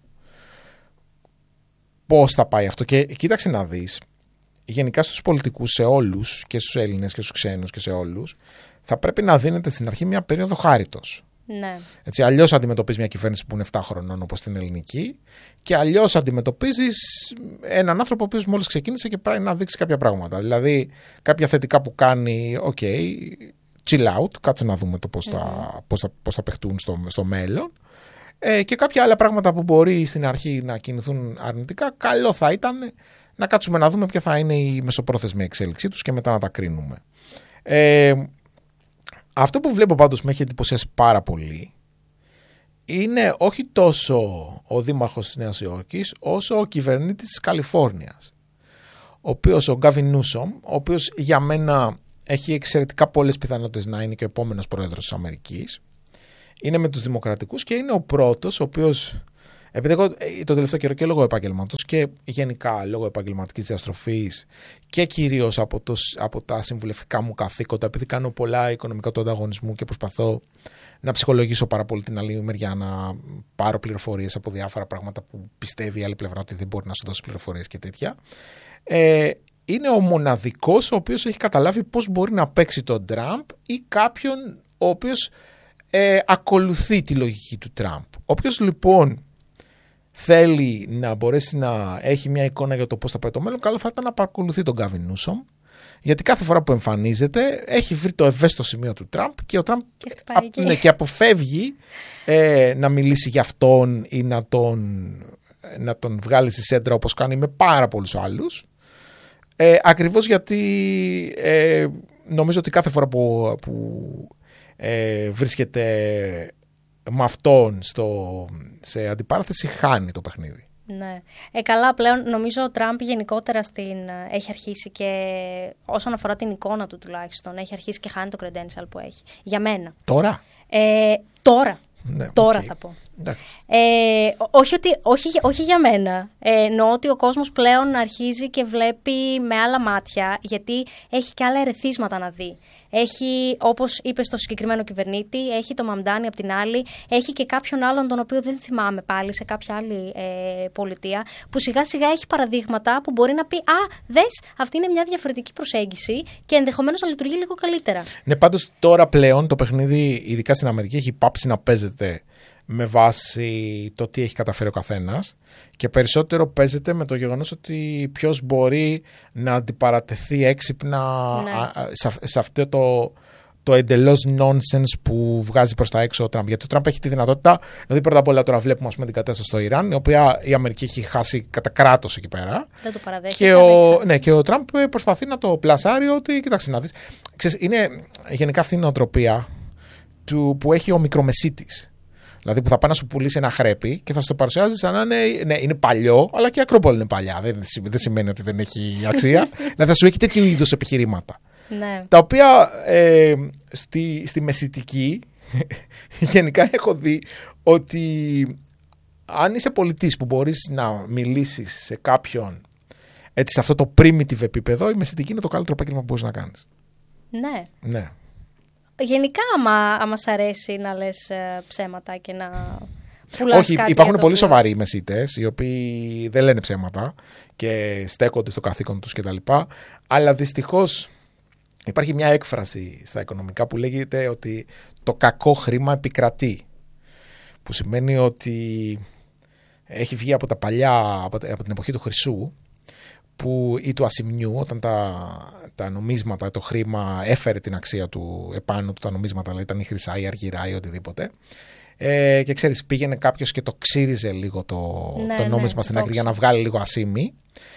πώς θα πάει αυτό. Και κοίταξε να δεις. Γενικά στους πολιτικούς, σε όλους, και στους Έλληνες και στους ξένους και σε όλους, θα πρέπει να δίνεται στην αρχή μια περίοδο χάριτος. Ναι. Έτσι, αλλιώς αντιμετωπίζεις μια κυβέρνηση που είναι επτά χρονών όπως την ελληνική, και αλλιώς αντιμετωπίζεις έναν άνθρωπο ο οποίος μόλις ξεκίνησε και πάει να δείξει κάποια πράγματα. Δηλαδή, κάποια θετικά που κάνει, οκ, okay, chill out, κάτσε να δούμε το πώς, mm. θα, πώς, θα, πώς θα παιχτούν στο, στο μέλλον. Ε, και κάποια άλλα πράγματα που μπορεί στην αρχή να κινηθούν αρνητικά, καλό θα ήταν να κάτσουμε να δούμε ποια θα είναι η μεσοπρόθεσμη εξέλιξή τους και μετά να τα κρίνουμε. Ε, αυτό που βλέπω πάντως με έχει εντυπωσιάσει πάρα πολύ είναι όχι τόσο ο δήμαρχος της Νέας Υόρκης, όσο ο κυβερνήτης της Καλιφόρνιας. Ο οποίος, ο Γκάβιν Νιούσομ, ο οποίος για μένα έχει εξαιρετικά πολλές πιθανότητες να είναι και ο επόμενος πρόεδρος της Αμερικής. Είναι με τους Δημοκρατικούς και είναι ο πρώτος, ο οποίος, επειδή εγώ το τελευταίο καιρό και λόγω επαγγελματός και γενικά λόγω επαγγελματικής διαστροφής και κυρίως από, το, από τα συμβουλευτικά μου καθήκοντα, επειδή κάνω πολλά οικονομικά του ανταγωνισμού και προσπαθώ να ψυχολογήσω πάρα πολύ την άλλη μεριά, να πάρω πληροφορίες από διάφορα πράγματα που πιστεύει η άλλη πλευρά ότι δεν μπορεί να σου δώσει πληροφορίες και τέτοια. Ε, είναι ο μοναδικός ο οποίος έχει καταλάβει πώς μπορεί να παίξει τον Τραμπ ή κάποιον ο οποίος ε, ακολουθεί τη λογική του Τραμπ. Όποιος λοιπόν θέλει να μπορέσει να έχει μια εικόνα για το πώς θα πάει το μέλλον, καλό θα ήταν να παρακολουθεί τον Γκάβιν Νιούσομ, γιατί κάθε φορά που εμφανίζεται έχει βρει το ευαίσθητο σημείο του Τραμπ και ο Τραμπ και, α, ναι, και αποφεύγει ε, να μιλήσει για αυτόν ή να τον, να τον βγάλει στη σέντρα όπως κάνει με πάρα πολλούς άλλους. Ε, ακριβώς γιατί ε, νομίζω ότι κάθε φορά που, που ε, βρίσκεται με αυτόν στο, σε αντιπαράθεση χάνει το παιχνίδι. Ναι. Ε, καλά, πλέον νομίζω ο Τραμπ γενικότερα στην, έχει αρχίσει και όσον αφορά την εικόνα του τουλάχιστον, έχει αρχίσει και χάνει το credential που έχει. Για μένα. Τώρα? Ε, τώρα. Ναι, τώρα okay. θα πω. Ε, όχι, ότι, όχι, όχι για μένα. Ε, εννοώ ότι ο κόσμος πλέον αρχίζει και βλέπει με άλλα μάτια, γιατί έχει και άλλα ερεθίσματα να δει. Έχει, όπως είπε στο συγκεκριμένο κυβερνήτη, έχει το Μαμντάνι απ' την άλλη, έχει και κάποιον άλλον τον οποίο δεν θυμάμαι πάλι σε κάποια άλλη ε, πολιτεία, που σιγά σιγά έχει παραδείγματα που μπορεί να πει «Α, δες, αυτή είναι μια διαφορετική προσέγγιση και ενδεχομένως να λειτουργεί λίγο καλύτερα». Ναι, πάντως τώρα πλέον το παιχνίδι, ειδικά στην Αμερική, έχει πάψει να παίζεται με βάση το τι έχει καταφέρει ο καθένας και περισσότερο παίζεται με το γεγονός ότι ποιος μπορεί να αντιπαρατεθεί έξυπνα ναι. σε, σε αυτό το, το εντελώς nonsense που βγάζει προς τα έξω ο Τραμπ. Γιατί ο Τραμπ έχει τη δυνατότητα, δηλαδή πρώτα απ' όλα τώρα βλέπουμε ας πούμε, την κατάσταση στο Ιράν, η οποία η Αμερική έχει χάσει κατά κράτος εκεί πέρα. Δεν το παραδέχεται. Και ο, ναι, και ο Τραμπ προσπαθεί να το πλασάρει ότι, κοιτάξτε να δεις, ξέρεις, είναι γενικά αυτή η νοοτροπία του, που έχει ο μικρομεσίτης. Δηλαδή που θα πάει να σου πουλήσει ένα χρέπι και θα σου το παρουσιάζει σαν να είναι, ναι, είναι παλιό, αλλά και η Ακρόπολη είναι παλιά. Δεν, δεν σημαίνει ότι δεν έχει αξία. Δηλαδή θα σου έχει τέτοιου είδους επιχειρήματα. Ναι. Τα οποία ε, στη, στη μεσητική γενικά έχω δει ότι αν είσαι πολιτής που μπορείς να μιλήσεις σε κάποιον έτσι, σε αυτό το primitive επίπεδο, η μεσητική είναι το καλύτερο επάγγελμα που μπορείς να κάνεις. Ναι. Ναι. Γενικά, άμα, άμα σ' αρέσει να λες ε, ψέματα και να πουλάς Όχι, κάτι. υπάρχουν πολύ οποίο... σοβαροί μεσίτες, οι οποίοι δεν λένε ψέματα και στέκονται στο καθήκον τους κτλ. Αλλά δυστυχώς υπάρχει μια έκφραση στα οικονομικά που λέγεται ότι το κακό χρήμα επικρατεί. Που σημαίνει ότι έχει βγει από τα παλιά, από την εποχή του Χρυσού, που, ή του ασημιού, όταν τα, τα νομίσματα, το χρήμα έφερε την αξία του επάνω του, τα νομίσματα, δηλαδή ήταν η χρυσά ή αργυρά ή οτιδήποτε. Ε, και ξέρεις, πήγαινε κάποιος και το ξύριζε λίγο το, ναι, το νόμισμα ναι, στην άκρη για να βγάλει λίγο ασήμι.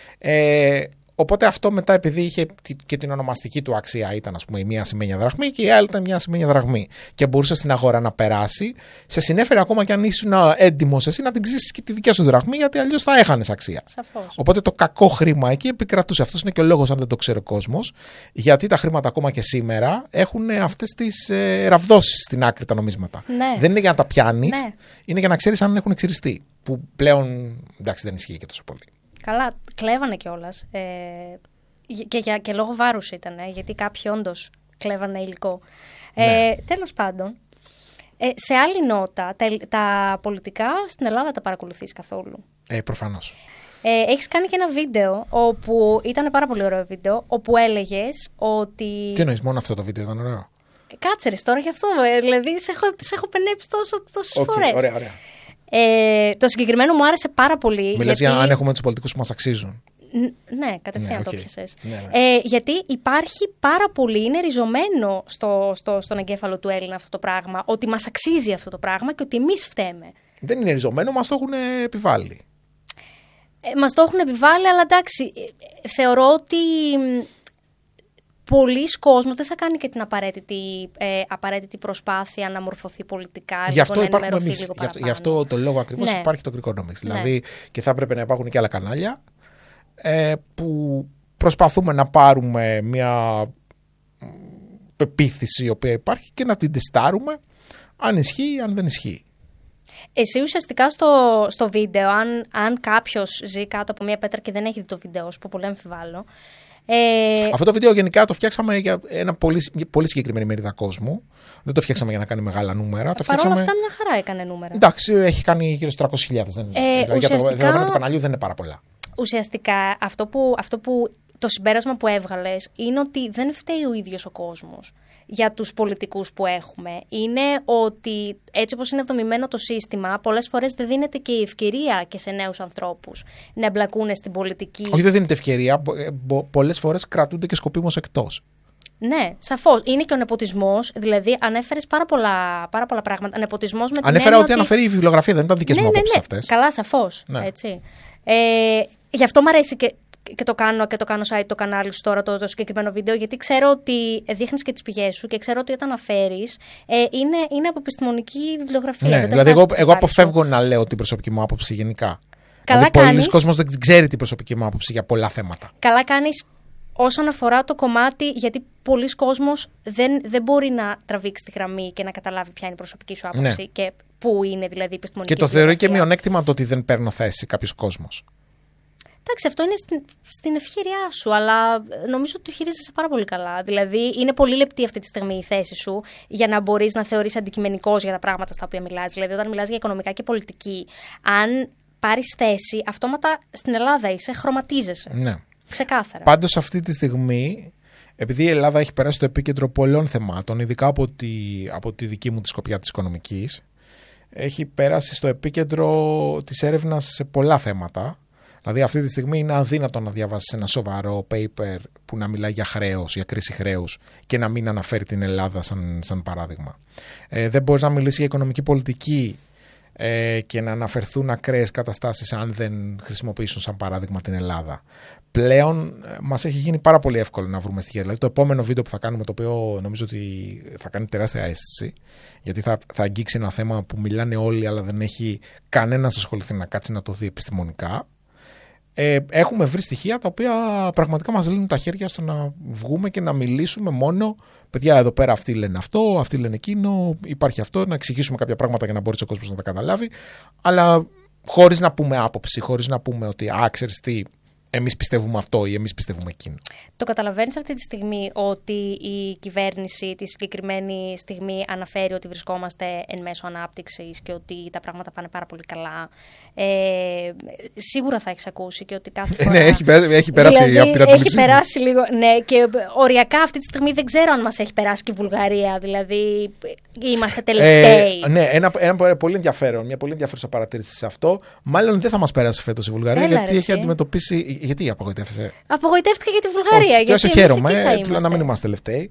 Ε, οπότε αυτό μετά, επειδή είχε και την ονομαστική του αξία, ήταν ας πούμε η μία ασημένια δραχμή και η άλλη ήταν μια ασημένια δραχμή. Και μπορούσε στην αγορά να περάσει, σε συνέφερε ακόμα και αν ήσουν έντιμος εσύ να την ξύσεις και τη δικιά σου δραχμή, γιατί αλλιώς θα έχανες αξία. Σαφώς. Οπότε το κακό χρήμα εκεί επικρατούσε. Αυτός είναι και ο λόγος, αν δεν το ξέρει ο κόσμος, γιατί τα χρήματα ακόμα και σήμερα έχουν αυτές τις ε, ραβδόσεις στην άκρη τα νομίσματα. Ναι. Δεν είναι για να τα πιάνεις, ναι. είναι για να ξέρεις αν έχουν ξυριστεί. Που πλέον εντάξει δεν ισχύει και τόσο πολύ. Καλά, κλέβανε κιόλας. Ε, και, και, και λόγω βάρους ήταν, ε, γιατί κάποιοι όντως κλέβανε υλικό. Ε, ναι. Τέλος πάντων, ε, σε άλλη νότα, τα, τα πολιτικά στην Ελλάδα τα παρακολουθείς καθόλου? Ε, προφανώς. Ε, έχεις κάνει και ένα βίντεο, όπου ήταν πάρα πολύ ωραίο βίντεο, όπου έλεγες ότι... Τι εννοείς, μόνο αυτό το βίντεο ήταν ωραίο? Κάτσε ρε τώρα γι' αυτό, ε, δηλαδή σε έχω, σε έχω πενέψει τόσο, τόσες okay, φορές. Ωραία, ωραία. Ε, το συγκεκριμένο μου άρεσε πάρα πολύ. Μιλάς γιατί... για αν έχουμε τους πολιτικούς που μας αξίζουν. Ναι, κατευθείαν ναι, το okay. πιασες. Ναι, ναι. Ε, γιατί υπάρχει πάρα πολύ, είναι ριζωμένο στο, στο, στον εγκέφαλο του Έλληνα αυτό το πράγμα, ότι μας αξίζει αυτό το πράγμα και ότι εμείς φταίμε. Δεν είναι ριζωμένο, μας το έχουν επιβάλει. Ε, μας το έχουν επιβάλει, αλλά εντάξει, θεωρώ ότι πολλοί κόσμος δεν θα κάνει και την απαραίτητη, ε, απαραίτητη προσπάθεια να μορφωθεί πολιτικά. Γι' αυτό να υπάρχουμε εμείς. Γι' αυτό, γι' αυτό το λόγο ακριβώς ναι. υπάρχει το Greekonomics. Ναι. Δηλαδή και θα έπρεπε να υπάρχουν και άλλα κανάλια ε, που προσπαθούμε να πάρουμε μια πεποίθηση η οποία υπάρχει και να την τεστάρουμε αν ισχύει ή αν δεν ισχύει. Εσύ ουσιαστικά στο, στο βίντεο, αν, αν κάποιος ζει κάτω από μια πέτρα και δεν έχει δει το βίντεο, που πολύ αμφιβάλλω. Ε... Αυτό το βίντεο γενικά το φτιάξαμε για ένα πολύ, πολύ συγκεκριμένη μερίδα κόσμου. Δεν το φτιάξαμε για να κάνει μεγάλα νούμερα. Το Παρ' όλα φτιάξαμε... αυτά, μια χαρά έκανε νούμερα. Εντάξει, έχει κάνει γύρω στους τριακόσιες χιλιάδες. Ε, δηλαδή ουσιαστικά... Για το δεδομένο του καναλιού δεν είναι πάρα πολλά. Ουσιαστικά αυτό που, αυτό που το συμπέρασμα που έβγαλες είναι ότι δεν φταίει ο ίδιος ο κόσμος για τους πολιτικούς που έχουμε. Είναι ότι έτσι όπως είναι δομημένο το σύστημα, πολλές φορές δεν δίνεται και η ευκαιρία και σε νέους ανθρώπους να εμπλακούν στην πολιτική. Όχι, δεν δίνεται ευκαιρία. Πολλές φορές κρατούνται και σκοπίμως εκτός. Ναι, σαφώς. Είναι και ο νεποτισμός. Δηλαδή, ανέφερες πάρα πολλά, πάρα πολλά πράγματα. Νεποτισμός με την Ανέφερα ότι, ότι αναφέρει η βιβλιογραφία, δεν ήταν δικές ναι, μου ναι, απόψεις ναι. αυτές. Καλά, σαφώς. Ναι. Έτσι. Ε, γι' αυτό μου αρέσει και, και, το κάνω, και το κάνω site το κανάλι σου τώρα, το, το συγκεκριμένο βίντεο, γιατί ξέρω ότι δείχνεις και τις πηγές σου και ξέρω ότι όταν αναφέρεις ε, είναι, είναι από επιστημονική βιβλιογραφία. Ναι, δεν δηλαδή, εγώ, εγώ σου. αποφεύγω να λέω την προσωπική μου άποψη γενικά. Καλά δηλαδή, κάνεις. πολλοί κόσμος δεν ξέρει την προσωπική μου άποψη για πολλά θέματα. Καλά κάνεις όσον αφορά το κομμάτι, γιατί πολλοί κόσμος δεν, δεν μπορεί να τραβήξει τη γραμμή και να καταλάβει ποια είναι η προσωπική σου άποψη Ναι. και πού είναι δηλαδή η επιστημονική Και το θεωρεί και βιβλιογραφία. μειονέκτημα το ότι δεν παίρνω θέση κάποιος κόσμος. Εντάξει, αυτό είναι στην, στην ευχέρειά σου, αλλά νομίζω ότι το χειρίζεσαι πάρα πολύ καλά. Δηλαδή, είναι πολύ λεπτή αυτή τη στιγμή η θέση σου για να μπορείς να θεωρείς αντικειμενικός για τα πράγματα στα οποία μιλάς. Δηλαδή, όταν μιλάς για οικονομικά και πολιτική, αν πάρεις θέση, αυτόματα στην Ελλάδα είσαι, χρωματίζεσαι. Ναι. Ξεκάθαρα. Πάντως αυτή τη στιγμή, επειδή η Ελλάδα έχει περάσει στο επίκεντρο πολλών θεμάτων, ειδικά από τη, από τη δική μου τη σκοπιά της οικονομικής, έχει περάσει στο επίκεντρο της έρευνας σε πολλά θέματα. Δηλαδή αυτή τη στιγμή είναι αδύνατο να διαβάσεις ένα σοβαρό paper που να μιλάει για χρέος, για κρίση χρέους και να μην αναφέρει την Ελλάδα σαν, σαν παράδειγμα. Ε, δεν μπορείς να μιλήσεις για οικονομική πολιτική ε, και να αναφερθούν ακραίες καταστάσεις αν δεν χρησιμοποιήσουν σαν παράδειγμα την Ελλάδα. Πλέον ε, μας έχει γίνει πάρα πολύ εύκολο να βρούμε στοιχεία. Δηλαδή το επόμενο βίντεο που θα κάνουμε, το οποίο νομίζω ότι θα κάνει τεράστια αίσθηση, γιατί θα, θα αγγίξει ένα θέμα που μιλάνε όλοι αλλά δεν έχει κανένας ασχοληθεί να κάτσει να το δει επιστημονικά. Ε, έχουμε βρει στοιχεία τα οποία πραγματικά μας λύνουν τα χέρια στο να βγούμε και να μιλήσουμε μόνο. Παιδιά, εδώ πέρα αυτοί λένε αυτό, αυτοί λένε εκείνο, υπάρχει αυτό, να εξηγήσουμε κάποια πράγματα για να μπορεί ο κόσμος να τα καταλάβει, αλλά χωρίς να πούμε άποψη, χωρίς να πούμε ότι α, ξέρεις τι, εμείς πιστεύουμε αυτό ή εμείς πιστεύουμε εκείνο. Το καταλαβαίνεις αυτή τη στιγμή ότι η κυβέρνηση τη συγκεκριμένη στιγμή αναφέρει ότι βρισκόμαστε εν μέσω ανάπτυξης και ότι τα πράγματα πάνε πάρα πολύ καλά. Ε, σίγουρα θα έχεις ακούσει και ότι κάθε φορά... ναι, έχει, έχει περάσει δηλαδή, από την αντίληψη. Έχει περάσει λίγο, ναι, και οριακά αυτή τη στιγμή δεν ξέρω αν μας έχει περάσει και η Βουλγαρία, δηλαδή είμαστε τελευταίοι. Ε, ναι, ένα, ένα πολύ ενδιαφέρον, μια πολύ ενδιαφέρουσα παρατήρηση σε αυτό. Μάλλον δεν θα μας περάσει φέτος η Βουλγαρία. Έλα, γιατί έχει αντιμετωπίσει. Γιατί απογοητεύεσαι? Απογοητεύτηκα για τη Βουλγαρία. Όχι, γιατί χαίρομαι, να μην είμαστε τελευταίοι.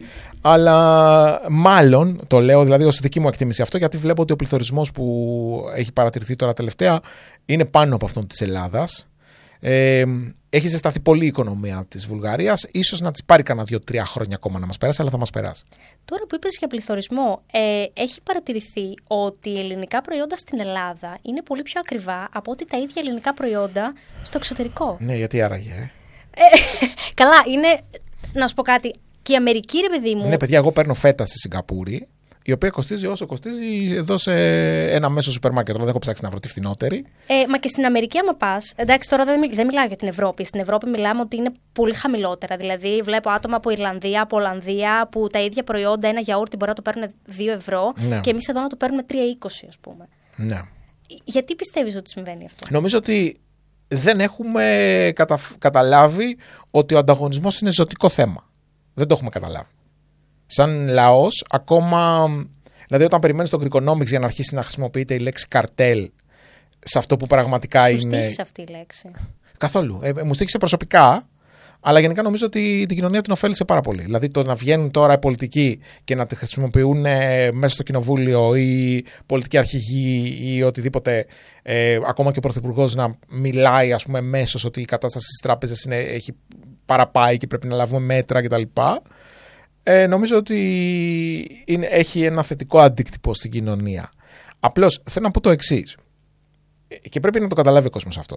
Αλλά μάλλον το λέω δηλαδή ως δική μου εκτίμηση αυτό, γιατί βλέπω ότι ο πληθωρισμός που έχει παρατηρηθεί τώρα τελευταία είναι πάνω από αυτόν της Ελλάδας. Ε, έχει ζεσταθεί πολύ η οικονομία της Βουλγαρίας. Ίσως να της πάρει κανένα δύο-τρία χρόνια ακόμα να μας περάσει, αλλά θα μας περάσει. Τώρα που είπες για πληθωρισμό, ε, έχει παρατηρηθεί ότι οι ελληνικά προϊόντα στην Ελλάδα είναι πολύ πιο ακριβά από ότι τα ίδια ελληνικά προϊόντα στο εξωτερικό. Ναι, γιατί άραγε. Ε? Ε, καλά, είναι. Να σου πω κάτι. Και η Αμερική, ρε παιδί μου. Ναι, παιδιά, εγώ παίρνω φέτα στη Σιγκαπούρη, η οποία κοστίζει όσο κοστίζει εδώ σε ένα μέσο σούπερ μάρκετ. Δεν έχω ψάξει να βρω τη φθηνότερη. Ε, μα και στην Αμερική, άμα πας. Εντάξει, τώρα δεν, δεν μιλάω για την Ευρώπη. Στην Ευρώπη μιλάμε ότι είναι πολύ χαμηλότερα. Δηλαδή, βλέπω άτομα από Ιρλανδία, από Ολλανδία, που τα ίδια προϊόντα, ένα γιαούρτι μπορεί να το παίρνουν δύο ευρώ ναι. και εμείς εδώ να το παίρνουμε τρία είκοσι, ας πούμε. Ναι. Γιατί πιστεύεις ότι συμβαίνει αυτό? Νομίζω ότι δεν έχουμε κατα... καταλάβει ότι ο ανταγωνισμός είναι ζωτικό θέμα. Δεν το έχουμε καταλάβει. Σαν λαός, ακόμα. Δηλαδή, όταν περιμένεις τον Greekonomics για να αρχίσει να χρησιμοποιείται η λέξη καρτέλ σε αυτό που πραγματικά Σου είναι. Σου στήχησε αυτή η λέξη. Καθόλου. Ε, μου στήχησε προσωπικά, αλλά γενικά νομίζω ότι την κοινωνία την ωφέλησε πάρα πολύ. Δηλαδή, το να βγαίνουν τώρα οι πολιτικοί και να τη χρησιμοποιούν μέσα στο κοινοβούλιο ή πολιτικοί αρχηγοί ή οτιδήποτε, ε, ακόμα και ο πρωθυπουργός να μιλάει, ας πούμε, μέσως ότι η κατάσταση στις τράπεζες είναι, έχει παραπάει και πρέπει να λάβουμε μέτρα κτλ. Ε, νομίζω ότι είναι, έχει ένα θετικό αντίκτυπο στην κοινωνία. Απλώς θέλω να πω το εξής, και πρέπει να το καταλάβει ο κόσμος αυτό.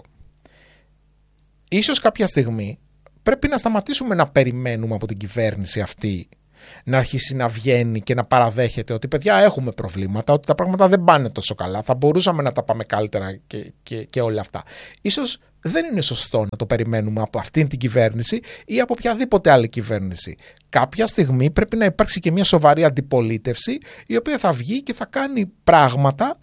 Ίσως κάποια στιγμή πρέπει να σταματήσουμε να περιμένουμε από την κυβέρνηση αυτή να αρχίσει να βγαίνει και να παραδέχεται ότι παιδιά έχουμε προβλήματα, ότι τα πράγματα δεν πάνε τόσο καλά, θα μπορούσαμε να τα πάμε καλύτερα και, και, και όλα αυτά. Ίσως δεν είναι σωστό να το περιμένουμε από αυτήν την κυβέρνηση ή από οποιαδήποτε άλλη κυβέρνηση. Κάποια στιγμή πρέπει να υπάρξει και μια σοβαρή αντιπολίτευση η οποία θα βγει και θα κάνει πράγματα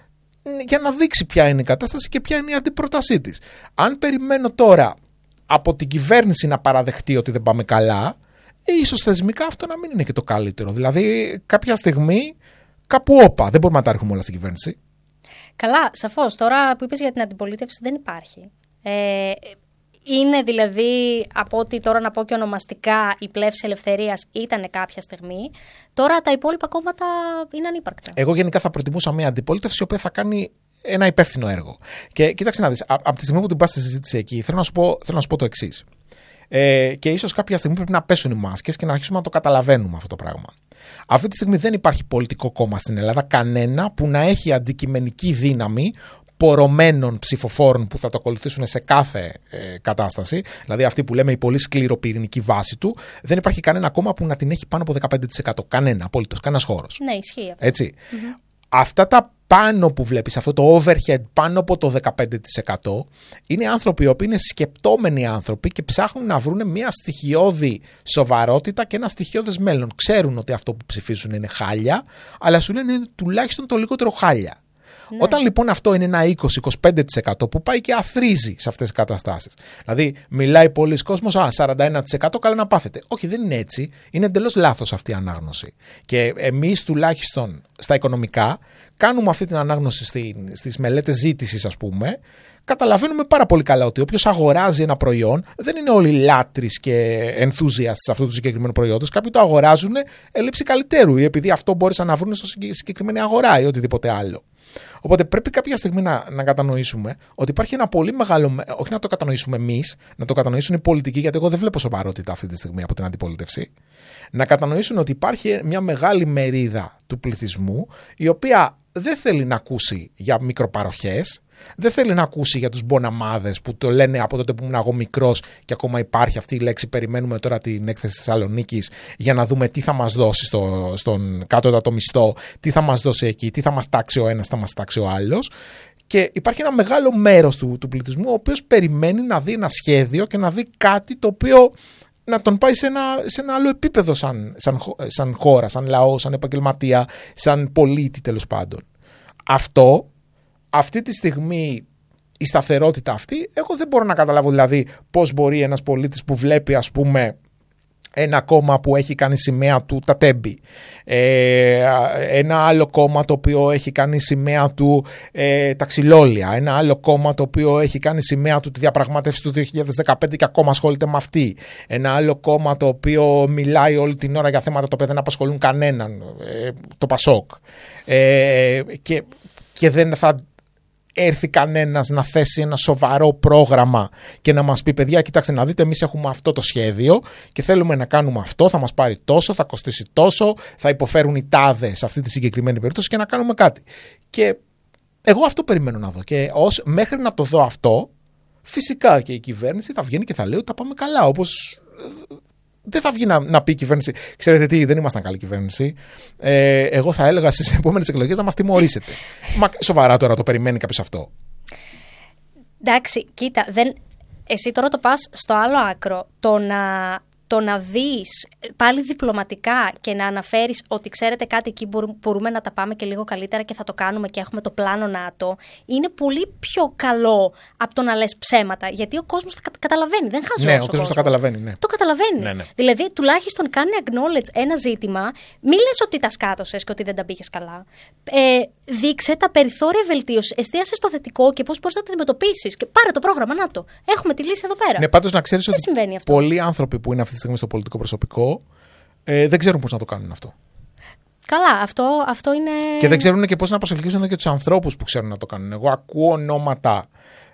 για να δείξει ποια είναι η κατάσταση και ποια είναι η αντιπρότασή της. Αν περιμένω τώρα από την κυβέρνηση να παραδεχτεί ότι δεν πάμε καλά, ίσως θεσμικά αυτό να μην είναι και το καλύτερο. Δηλαδή κάποια στιγμή κάπου όπα, δεν μπορούμε να τα ρίχνουμε όλα στην κυβέρνηση. Καλά, σαφώς. Τώρα που είπες για την αντιπολίτευση δεν υπάρχει. Ε, είναι δηλαδή, από ό,τι τώρα να πω και ονομαστικά, η Πλεύση Ελευθερίας ήταν κάποια στιγμή. Τώρα τα υπόλοιπα κόμματα είναι ανύπαρκτα. Εγώ γενικά θα προτιμούσα μια αντιπολίτευση η οποία θα κάνει ένα υπεύθυνο έργο. Και κοίταξε να δεις, από τη στιγμή που την πας στη συζήτηση εκεί, θέλω να σου πω, θέλω να σου πω το εξής. Ε, και ίσως κάποια στιγμή πρέπει να πέσουν οι μάσκες και να αρχίσουμε να το καταλαβαίνουμε αυτό το πράγμα. Αυτή τη στιγμή δεν υπάρχει πολιτικό κόμμα στην Ελλάδα, κανένα, που να έχει αντικειμενική δύναμη πορωμένων ψηφοφόρων που θα το ακολουθήσουν σε κάθε ε, κατάσταση, δηλαδή αυτή που λέμε η πολύ σκληροπυρηνική βάση του, δεν υπάρχει κανένα κόμμα που να την έχει πάνω από δεκαπέντε τοις εκατό. Κανένα, απολύτως, κανένας χώρος. Ναι, ισχύει αυτό. Έτσι. Mm-hmm. Αυτά τα πάνω που βλέπεις, αυτό το overhead πάνω από το δεκαπέντε τοις εκατό, είναι άνθρωποι οι οποίοι είναι σκεπτόμενοι άνθρωποι και ψάχνουν να βρουν μια στοιχειώδη σοβαρότητα και ένα στοιχειώδες μέλλον. Ξέρουν ότι αυτό που ψηφίζουν είναι χάλια, αλλά σου λένε είναι τουλάχιστον το λιγότερο χάλια. Ναι. Όταν λοιπόν αυτό είναι ένα είκοσι με είκοσι πέντε τοις εκατό που πάει και αθρίζει σε αυτές τις καταστάσεις. Δηλαδή, μιλάει πολλοί κόσμος, α, σαράντα ένα τοις εκατό καλά να πάθετε. Όχι, δεν είναι έτσι. Είναι εντελώς λάθος αυτή η ανάγνωση. Και εμείς τουλάχιστον στα οικονομικά κάνουμε αυτή την ανάγνωση στις μελέτες ζήτησης, ας πούμε. Καταλαβαίνουμε πάρα πολύ καλά ότι όποιος αγοράζει ένα προϊόν δεν είναι όλοι λάτρεις και enthusiasts αυτού του συγκεκριμένου προϊόντος. Κάποιοι το αγοράζουν έλλειψη καλυτέρου ή επειδή αυτό μπόρεσαν να βρουν στο συγκεκριμένη αγορά ή οτιδήποτε άλλο. Οπότε πρέπει κάποια στιγμή να, να κατανοήσουμε ότι υπάρχει ένα πολύ μεγάλο. Όχι να το κατανοήσουμε εμείς, να το κατανοήσουν οι πολιτικοί, γιατί εγώ δεν βλέπω σοβαρότητα αυτή τη στιγμή από την αντιπολίτευση. Να κατανοήσουν ότι υπάρχει μια μεγάλη μερίδα του πληθυσμού η οποία δεν θέλει να ακούσει για μικροπαροχές, δεν θέλει να ακούσει για τους μποναμάδες που το λένε από τότε που ήμουν εγώ μικρός και ακόμα υπάρχει αυτή η λέξη. Περιμένουμε τώρα την έκθεση της Θεσσαλονίκης για να δούμε τι θα μας δώσει στο, στον κάτω μισθό, τι θα μας δώσει εκεί, τι θα μας τάξει ο ένας, θα μας τάξει ο άλλος. Και υπάρχει ένα μεγάλο μέρος του, του πληθυσμού ο οποίος περιμένει να δει ένα σχέδιο και να δει κάτι το οποίο να τον πάει σε ένα, σε ένα άλλο επίπεδο σαν, σαν, σαν χώρα, σαν λαό, σαν επαγγελματία, σαν πολίτη τέλος πάντων. Αυτό, αυτή τη στιγμή η σταθερότητα αυτή, εγώ δεν μπορώ να καταλάβω δηλαδή πώς μπορεί ένας πολίτης που βλέπει ας πούμε ένα κόμμα που έχει κάνει σημαία του τα τέμπη, ε, ένα άλλο κόμμα το οποίο έχει κάνει σημαία του ε, τα ξυλόλια, ένα άλλο κόμμα το οποίο έχει κάνει σημαία του τη διαπραγμάτευση του δύο χιλιάδες δεκαπέντε και ακόμα ασχολείται με αυτή, ένα άλλο κόμμα το οποίο μιλάει όλη την ώρα για θέματα τα οποία δεν απασχολούν κανέναν, ε, το Πασόκ, ε, και, και δεν θα έρθει κανένας να θέσει ένα σοβαρό πρόγραμμα και να μας πει παιδιά κοιτάξτε να δείτε εμείς έχουμε αυτό το σχέδιο και θέλουμε να κάνουμε αυτό, θα μας πάρει τόσο, θα κοστίσει τόσο, θα υποφέρουν οι τάδες σε αυτή τη συγκεκριμένη περίπτωση και να κάνουμε κάτι. Και εγώ αυτό περιμένω να δω και ως, μέχρι να το δω αυτό φυσικά και η κυβέρνηση θα βγαίνει και θα λέει ότι τα πάμε καλά, όπως δεν θα βγει να, να πει η κυβέρνηση ξέρετε τι, δεν ήμασταν καλή κυβέρνηση, ε, εγώ θα έλεγα στις επόμενες εκλογές να μας τιμωρήσετε. Μα σοβαρά τώρα το περιμένει κάποιος αυτό? Εντάξει, κοίτα, δεν... εσύ τώρα το πας στο άλλο άκρο, το να... το να δεις πάλι διπλωματικά και να αναφέρεις ότι ξέρετε κάτι εκεί μπορούμε να τα πάμε και λίγο καλύτερα και θα το κάνουμε και έχουμε το πλάνο ΝΑΤΟ, είναι πολύ πιο καλό από το να λες ψέματα. Γιατί ο κόσμος τα καταλαβαίνει, δεν χαζός. Ναι, ο, ο κόσμος το καταλαβαίνει. Ναι. Το καταλαβαίνει. Ναι, ναι. Δηλαδή, τουλάχιστον κάνει acknowledge ένα ζήτημα, μη λες ότι τα σκάτωσες και ότι δεν τα πήγες καλά. Ε, δείξε τα περιθώρια βελτίωσης, εστίασε στο θετικό και πώς μπορείς να τα αντιμετωπίσεις. Και πάρε το πρόγραμμα ΝΑΤΟ. Έχουμε τη λύση εδώ πέρα. Ναι, πάντως να ξέρεις ότι πολλοί άνθρωποι που είναι αυτή τη στιγμή στο πολιτικό προσωπικό ε, δεν ξέρουν πώς να το κάνουν αυτό. Καλά, αυτό, αυτό είναι. Και δεν ξέρουν και πώς να προσελκύσουν και τους ανθρώπους που ξέρουν να το κάνουν. Εγώ ακούω ονόματα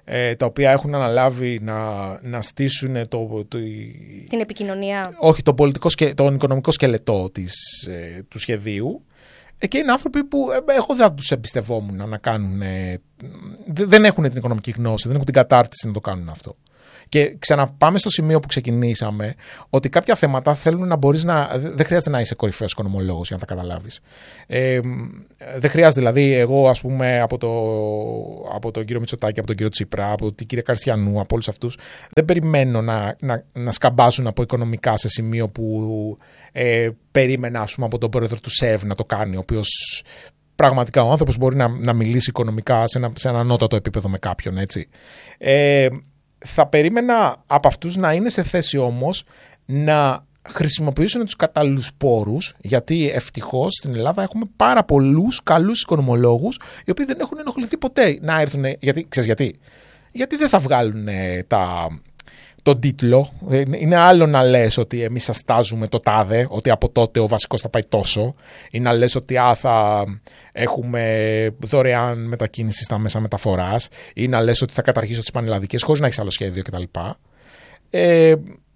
ε, τα οποία έχουν αναλάβει να, να στήσουν το, το, την επικοινωνία. Όχι, τον, πολιτικό, τον οικονομικό σκελετό της, ε, του σχεδίου. Ε, και είναι άνθρωποι που ε, εγώ δεν τους εμπιστευόμουν να κάνουν. Ε, δεν έχουν την οικονομική γνώση, δεν έχουν την κατάρτιση να το κάνουν αυτό. Και ξαναπάμε στο σημείο που ξεκινήσαμε, ότι κάποια θέματα θέλουν να μπορείς να. Δεν χρειάζεται να είσαι κορυφαίος οικονομολόγος για να τα καταλάβεις. Ε, δεν χρειάζεται, δηλαδή, εγώ, ας πούμε, από, το, από τον κύριο Μητσοτάκη, από τον κύριο Τσίπρα, από την κυρία Καρστιανού, από όλους αυτούς, δεν περιμένω να, να, να σκαμπάζουν από οικονομικά σε σημείο που ε, περίμενα, ας πούμε, από τον πρόεδρο του ΣΕΒ να το κάνει, ο οποίος. Πραγματικά ο άνθρωπος μπορεί να, να μιλήσει οικονομικά σε ένα, σε ένα ανώτατο επίπεδο με κάποιον, έτσι. Ε, θα περίμενα από αυτούς να είναι σε θέση όμως να χρησιμοποιήσουν τους κατάλληλους πόρους, γιατί ευτυχώς στην Ελλάδα έχουμε πάρα πολλούς καλούς οικονομολόγους, οι οποίοι δεν έχουν ενοχληθεί ποτέ να έρθουν. Γιατί, ξέρεις γιατί? Γιατί δεν θα βγάλουν τα. Τον τίτλο. Είναι άλλο να λες ότι εμείς σας στάζουμε το τάδε, ότι από τότε ο βασικός θα πάει τόσο, ή να λες ότι α, θα έχουμε δωρεάν μετακίνηση στα μέσα μεταφοράς, ή να λες ότι θα καταργήσω τις πανελλαδικές χωρίς να έχεις άλλο σχέδιο κτλ. Ε,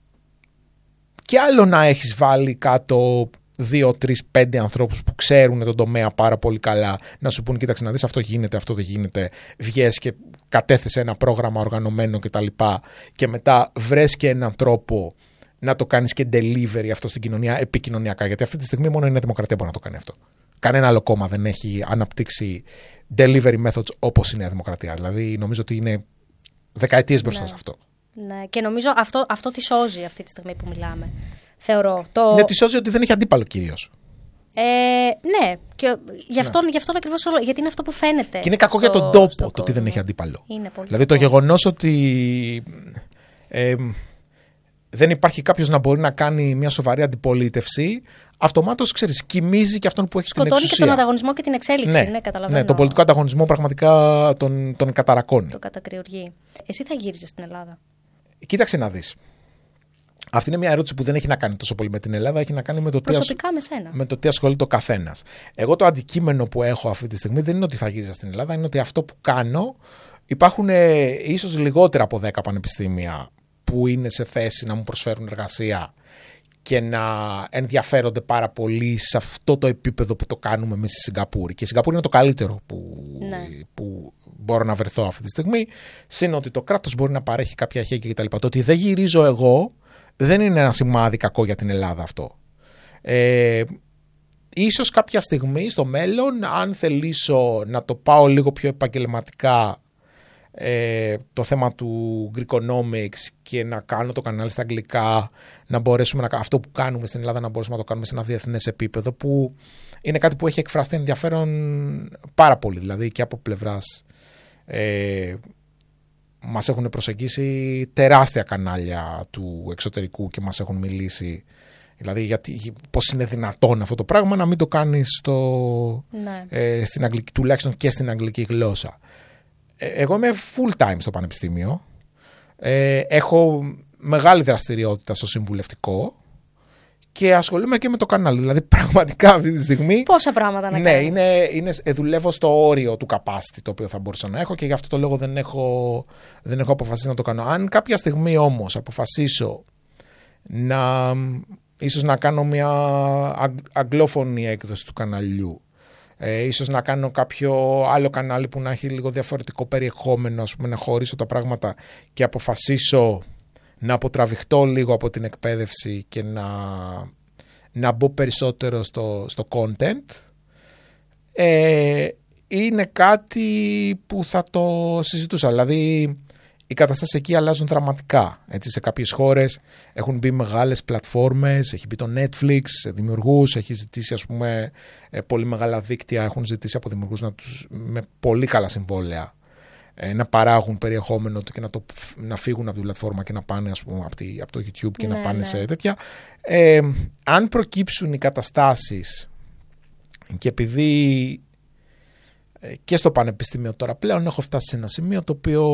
και άλλο να έχεις βάλει κάτω δύο, τρεις, πέντε ανθρώπους που ξέρουν τον τομέα πάρα πολύ καλά, να σου πούν: κοίταξε να δεις, αυτό γίνεται, αυτό δεν γίνεται. Βγες και κατέθεσε ένα πρόγραμμα οργανωμένο κτλ. Και, και μετά βρες και έναν τρόπο να το κάνεις και delivery αυτό στην κοινωνία επικοινωνιακά. Γιατί αυτή τη στιγμή μόνο η Νέα Δημοκρατία μπορεί να το κάνει αυτό. Κανένα άλλο κόμμα δεν έχει αναπτύξει delivery methods όπως η Νέα Δημοκρατία. Δηλαδή, νομίζω ότι είναι δεκαετίες μπροστά ναι. σε αυτό. Ναι, και νομίζω αυτό, αυτό τη σώζει αυτή τη στιγμή που μιλάμε. Θεωρώ. Το... Ναι, τη σώζει ότι δεν έχει αντίπαλο κυρίως. Ε, ναι, και γι' αυτόν, ναι. Γι' αυτόν ακριβώς, γιατί είναι αυτό που φαίνεται. Και είναι κακό στο, για τον τόπο το ότι δεν έχει αντίπαλο. Είναι πολύ δηλαδή κακό. Το γεγονός ότι ε, δεν υπάρχει κάποιος να μπορεί να κάνει μια σοβαρή αντιπολίτευση, αυτομάτως, ξέρεις, κοιμίζει και αυτόν που έχει σκοτώνει την εξουσία. Και τον ανταγωνισμό και την εξέλιξη. Ναι, ναι, καταλαβαίνω. Ναι, τον πολιτικό ανταγωνισμό πραγματικά τον, τον καταρακώνει. Το κατακριουργεί. Εσύ θα γύριζες στην Ελλάδα? Κοίταξε να δεις. Αυτή είναι μια ερώτηση που δεν έχει να κάνει τόσο πολύ με την Ελλάδα, έχει να κάνει με το, προσωπικά τι, με σένα. με το τι ασχολείται ο καθένας. Εγώ το αντικείμενο που έχω αυτή τη στιγμή δεν είναι ότι θα γύριζα στην Ελλάδα, είναι ότι αυτό που κάνω, υπάρχουν ε, ίσως λιγότερα από δέκα πανεπιστήμια που είναι σε θέση να μου προσφέρουν εργασία και να ενδιαφέρονται πάρα πολύ σε αυτό το επίπεδο που το κάνουμε εμείς στη Σιγκαπούρη. Και η Σιγκαπούρη είναι το καλύτερο που, ναι. που μπορώ να βρεθώ αυτή τη στιγμή. Συν ότι το κράτος μπορεί να παρέχει κάποια χέγγια κτλ. Το ότι δεν γυρίζω εγώ δεν είναι ένα σημάδι κακό για την Ελλάδα αυτό. Ε, ίσως κάποια στιγμή στο μέλλον, αν θελήσω να το πάω λίγο πιο επαγγελματικά, ε, το θέμα του Greekonomics και να κάνω το κανάλι στα αγγλικά, να μπορέσουμε να, αυτό που κάνουμε στην Ελλάδα να μπορέσουμε να το κάνουμε σε ένα διεθνές επίπεδο, που είναι κάτι που έχει εκφραστεί ενδιαφέρον πάρα πολύ, δηλαδή και από πλευράς ε, μας έχουν προσεγγίσει τεράστια κανάλια του εξωτερικού και μας έχουν μιλήσει, δηλαδή γιατί, πώς είναι δυνατόν αυτό το πράγμα να μην το κάνεις στο, ναι. ε, στην αγγλική, τουλάχιστον και στην αγγλική γλώσσα. Ε, εγώ είμαι full time στο πανεπιστήμιο, ε, έχω μεγάλη δραστηριότητα στο συμβουλευτικό και ασχολούμαι και με το κανάλι. Δηλαδή, πραγματικά αυτή τη στιγμή. Πόσα πράγματα να ναι, κάνεις. είναι, είναι, δουλεύω στο όριο του capacity το οποίο θα μπορούσα να έχω και γι' αυτό το λόγο δεν έχω, δεν έχω αποφασίσει να το κάνω. Αν κάποια στιγμή όμως αποφασίσω να. Ίσως να κάνω μια αγγλόφωνη έκδοση του καναλιού, ε, ίσως να κάνω κάποιο άλλο κανάλι που να έχει λίγο διαφορετικό περιεχόμενο, ας πούμε, να χωρίσω τα πράγματα και αποφασίσω να αποτραβηχτώ λίγο από την εκπαίδευση και να, να μπω περισσότερο στο, στο content, ε, είναι κάτι που θα το συζητούσα. Δηλαδή, οι καταστάσεις εκεί αλλάζουν δραματικά. Έτσι, σε κάποιες χώρες έχουν μπει μεγάλες πλατφόρμες, έχει μπει το Netflix, δημιουργούς, έχει ζητήσει, ας πούμε, πολύ μεγάλα δίκτυα, έχουν ζητήσει από δημιουργούς να τους, με πολύ καλά συμβόλαια, να παράγουν περιεχόμενο και να, το, να φύγουν από την πλατφόρμα και να πάνε, ας πούμε, από, τη, από το YouTube και ναι, να πάνε ναι. σε τέτοια. Ε, αν προκύψουν οι καταστάσεις, και επειδή και στο πανεπιστήμιο τώρα πλέον έχω φτάσει σε ένα σημείο το οποίο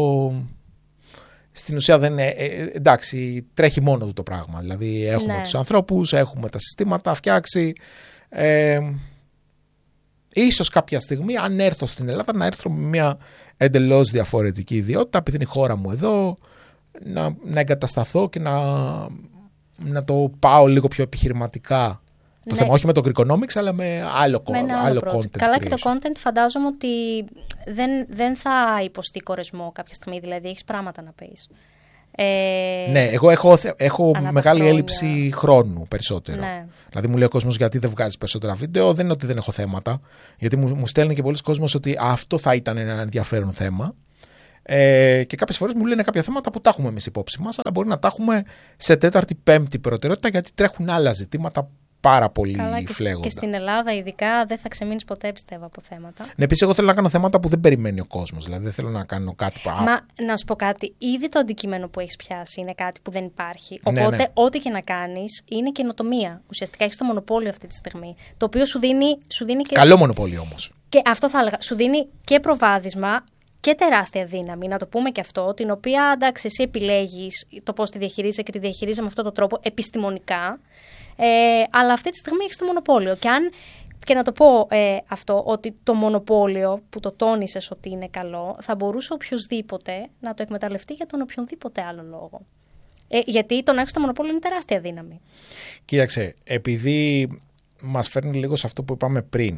στην ουσία δεν είναι, εντάξει, τρέχει μόνο του το πράγμα. Δηλαδή έχουμε ναι. τους ανθρώπους, έχουμε τα συστήματα φτιάξει. Ε, ίσως κάποια στιγμή, αν έρθω στην Ελλάδα, να έρθω με μια εντελώς διαφορετική ιδιότητα, επειδή είναι η χώρα μου εδώ, να, να εγκατασταθώ και να, να το πάω λίγο πιο επιχειρηματικά. Το ναι. θέμα όχι με το Greekonomics, αλλά με άλλο, με άλλο, άλλο content. content. Καλά creation. και το content φαντάζομαι ότι δεν, δεν θα υποστεί κορεσμό κάποια στιγμή, δηλαδή έχεις πράγματα να πεις. Ε, ναι, εγώ έχω, έχω μεγάλη χρόνια. έλλειψη χρόνου περισσότερο. Ναι. Δηλαδή μου λέει ο κόσμος γιατί δεν βγάζεις περισσότερα βίντεο, δεν είναι ότι δεν έχω θέματα, γιατί μου, μου στέλνει και πολλοί κόσμος ότι αυτό θα ήταν ένα ενδιαφέρον θέμα. Ε, και κάποιες φορές μου λένε κάποια θέματα που τα έχουμε εμείς υπόψη μας, αλλά μπορεί να τα έχουμε σε τέταρτη, πέμπτη προτεραιότητα, γιατί τρέχουν άλλα ζητήματα πάρα πολύ Καλά, φλέγοντα. Και στην Ελλάδα, ειδικά, δεν θα ξεμείνεις ποτέ, πιστεύω, από θέματα. Ναι, επίσης, εγώ θέλω να κάνω θέματα που δεν περιμένει ο κόσμος. Δηλαδή, δεν θέλω να κάνω κάτι που. Μα να σου πω κάτι. Ήδη το αντικείμενο που έχεις πιάσει είναι κάτι που δεν υπάρχει. Ναι, Οπότε, ναι. ό,τι και να κάνεις είναι καινοτομία. Ουσιαστικά έχεις το μονοπόλιο αυτή τη στιγμή. Το οποίο σου δίνει, σου δίνει και. Καλό μονοπόλιο όμως. Και αυτό θα έλεγα. Σου δίνει και προβάδισμα και τεράστια δύναμη, να το πούμε και αυτό, την οποία εντάξει, εσύ επιλέγεις το πώς τη διαχειρίζεσαι και τη διαχειρίζεσαι με αυτόν τον τρόπο επιστημονικά. Ε, αλλά αυτή τη στιγμή έχεις το μονοπόλιο. Και, αν, και να το πω ε, αυτό, ότι το μονοπόλιο που το τόνισες ότι είναι καλό, θα μπορούσε οποιοδήποτε να το εκμεταλλευτεί για τον οποιονδήποτε άλλο λόγο. Ε, γιατί το να έχεις το μονοπόλιο είναι τεράστια δύναμη. Κοίταξε, επειδή μας φέρνει λίγο σε αυτό που είπαμε πριν,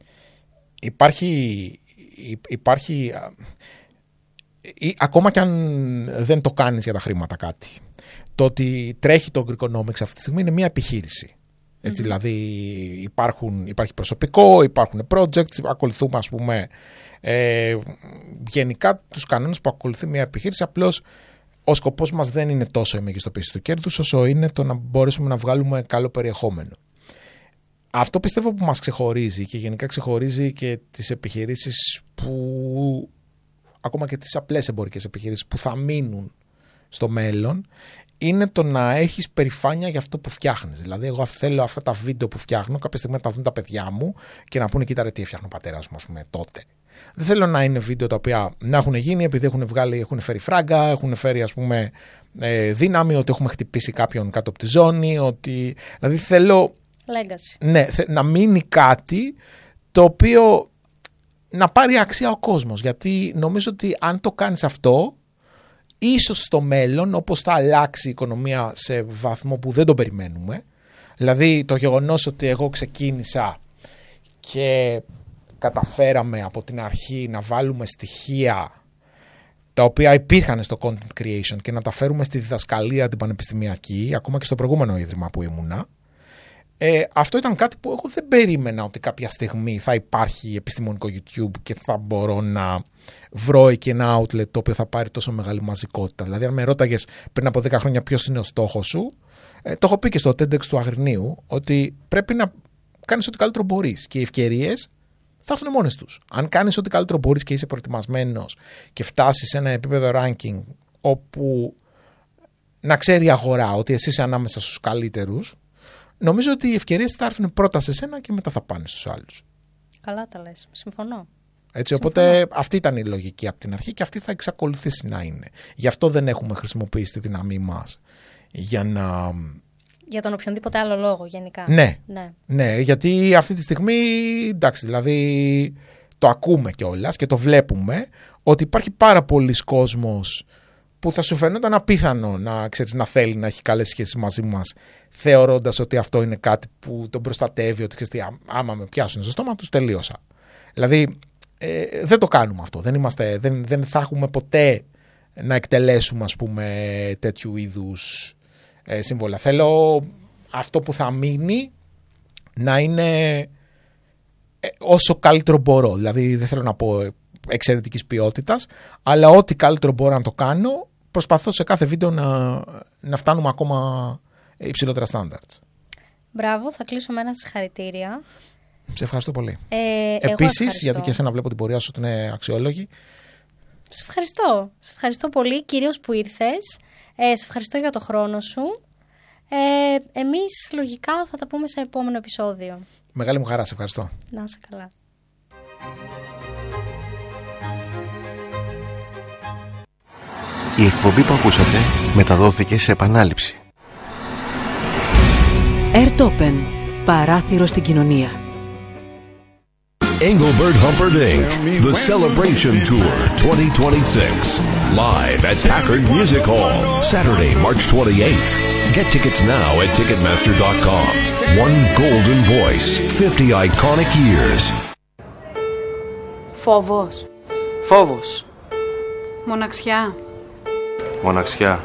υπάρχει. υπάρχει ή, ακόμα και αν δεν το κάνεις για τα χρήματα κάτι, το ότι τρέχει το Greekonomics αυτή τη στιγμή είναι μια επιχείρηση. Έτσι, mm-hmm. Δηλαδή υπάρχουν, υπάρχει προσωπικό, υπάρχουν projects, ακολουθούμε ας πούμε ε, γενικά τους κανόνες που ακολουθεί μια επιχείρηση. Απλώς ο σκοπός μας δεν είναι τόσο η μεγιστοποίηση του κέρδους όσο είναι το να μπορέσουμε να βγάλουμε καλό περιεχόμενο. Αυτό πιστεύω που μας ξεχωρίζει και γενικά ξεχωρίζει και τις επιχειρήσεις που, ακόμα και τις απλές εμπορικές επιχειρήσεις που θα μείνουν στο μέλλον, είναι το να έχεις περηφάνεια για αυτό που φτιάχνεις. Δηλαδή, εγώ θέλω αυτά τα βίντεο που φτιάχνω κάποια στιγμή να τα δουν τα παιδιά μου και να πούνε: κοίτα, ρε, τι έφτιαχνε ο πατέρας μου, ας πούμε, τότε. Δεν θέλω να είναι βίντεο τα οποία να έχουν γίνει επειδή έχουν, βγάλει, έχουν φέρει φράγκα, έχουν φέρει, ας πούμε, ε, δύναμη, ότι έχουμε χτυπήσει κάποιον κάτω από τη ζώνη. Ότι... Δηλαδή, θέλω. Legacy. Ναι, να μείνει κάτι το οποίο να πάρει αξία ο κόσμος. Γιατί νομίζω ότι αν το κάνεις αυτό, ίσως στο μέλλον, όπως θα αλλάξει η οικονομία σε βαθμό που δεν το περιμένουμε, δηλαδή το γεγονός ότι εγώ ξεκίνησα και καταφέραμε από την αρχή να βάλουμε στοιχεία τα οποία υπήρχαν στο content creation και να τα φέρουμε στη διδασκαλία την πανεπιστημιακή, ακόμα και στο προηγούμενο ίδρυμα που ήμουνα, Ε, αυτό ήταν κάτι που εγώ δεν περίμενα ότι κάποια στιγμή θα υπάρχει επιστημονικό YouTube και θα μπορώ να βρω εκεί ένα outlet το οποίο θα πάρει τόσο μεγάλη μαζικότητα. Δηλαδή, αν με ρώταγες πριν από δέκα χρόνια ποιος είναι ο στόχος σου, ε, το έχω πει και στο TEDx του Αγρινίου, ότι πρέπει να κάνεις ό,τι καλύτερο μπορείς και οι ευκαιρίες θα έρθουν μόνες τους. Αν κάνεις ό,τι καλύτερο μπορείς και είσαι προετοιμασμένος και φτάσεις σε ένα επίπεδο ranking όπου να ξέρει η αγορά ότι εσύ είσαι ανάμεσα στους καλύτερους, νομίζω ότι οι ευκαιρίες θα έρθουν πρώτα σε σένα και μετά θα πάνε στους άλλους. Καλά τα λες. Συμφωνώ. Έτσι, Συμφωνώ. Οπότε αυτή ήταν η λογική από την αρχή και αυτή θα εξακολουθήσει να είναι. Γι' αυτό δεν έχουμε χρησιμοποιήσει τη δύναμή μας για να... Για τον οποιονδήποτε άλλο λόγο γενικά. Ναι, ναι. ναι, γιατί αυτή τη στιγμή, εντάξει, δηλαδή το ακούμε κιόλας και το βλέπουμε ότι υπάρχει πάρα πολλοί κόσμος που θα σου φαινόταν απίθανο να, ξέρεις, να θέλει να έχει καλές σχέσεις μαζί μας, θεωρώντας ότι αυτό είναι κάτι που τον προστατεύει, ότι ξέρεις, άμα με πιάσουν στο στόμα τους τελείωσα. Δηλαδή ε, δεν το κάνουμε αυτό, δεν, είμαστε, δεν, δεν θα έχουμε ποτέ να εκτελέσουμε, ας πούμε, τέτοιου είδους ε, σύμβολα. Θέλω αυτό που θα μείνει να είναι ε, όσο καλύτερο μπορώ, δηλαδή δεν θέλω να πω εξαιρετικής ποιότητας, αλλά ό,τι καλύτερο μπορώ να το κάνω, προσπαθώ σε κάθε βίντεο να, να φτάνουμε ακόμα υψηλότερα standards. Μπράβο, θα κλείσω με ένα συγχαρητήρια. Σε ευχαριστώ πολύ. Ε, Επίσης, γιατί και εσένα βλέπω την πορεία σου ότι είναι αξιόλογη. Σε ευχαριστώ. Σε ευχαριστώ πολύ, κυρίως που ήρθες. Ε, σε ευχαριστώ για το χρόνο σου. Ε, εμείς λογικά θα τα πούμε σε επόμενο επεισόδιο. Μεγάλη μου χαρά, σε ευχαριστώ. Να είσαι καλά. Η εκπομπή που ακούσατε μεταδόθηκε σε επανάληψη. Airtopen. Παράθυρο στην κοινωνία. Engelbert Humperdinck, The Celebration Tour twenty twenty-six. Live at Packard Music Hall, Saturday, March twenty-eighth. Get tickets now at ticketmaster dot com. One golden voice, fifty iconic years. Φόβος. Φόβος. Μοναξιά. Μοναξιά.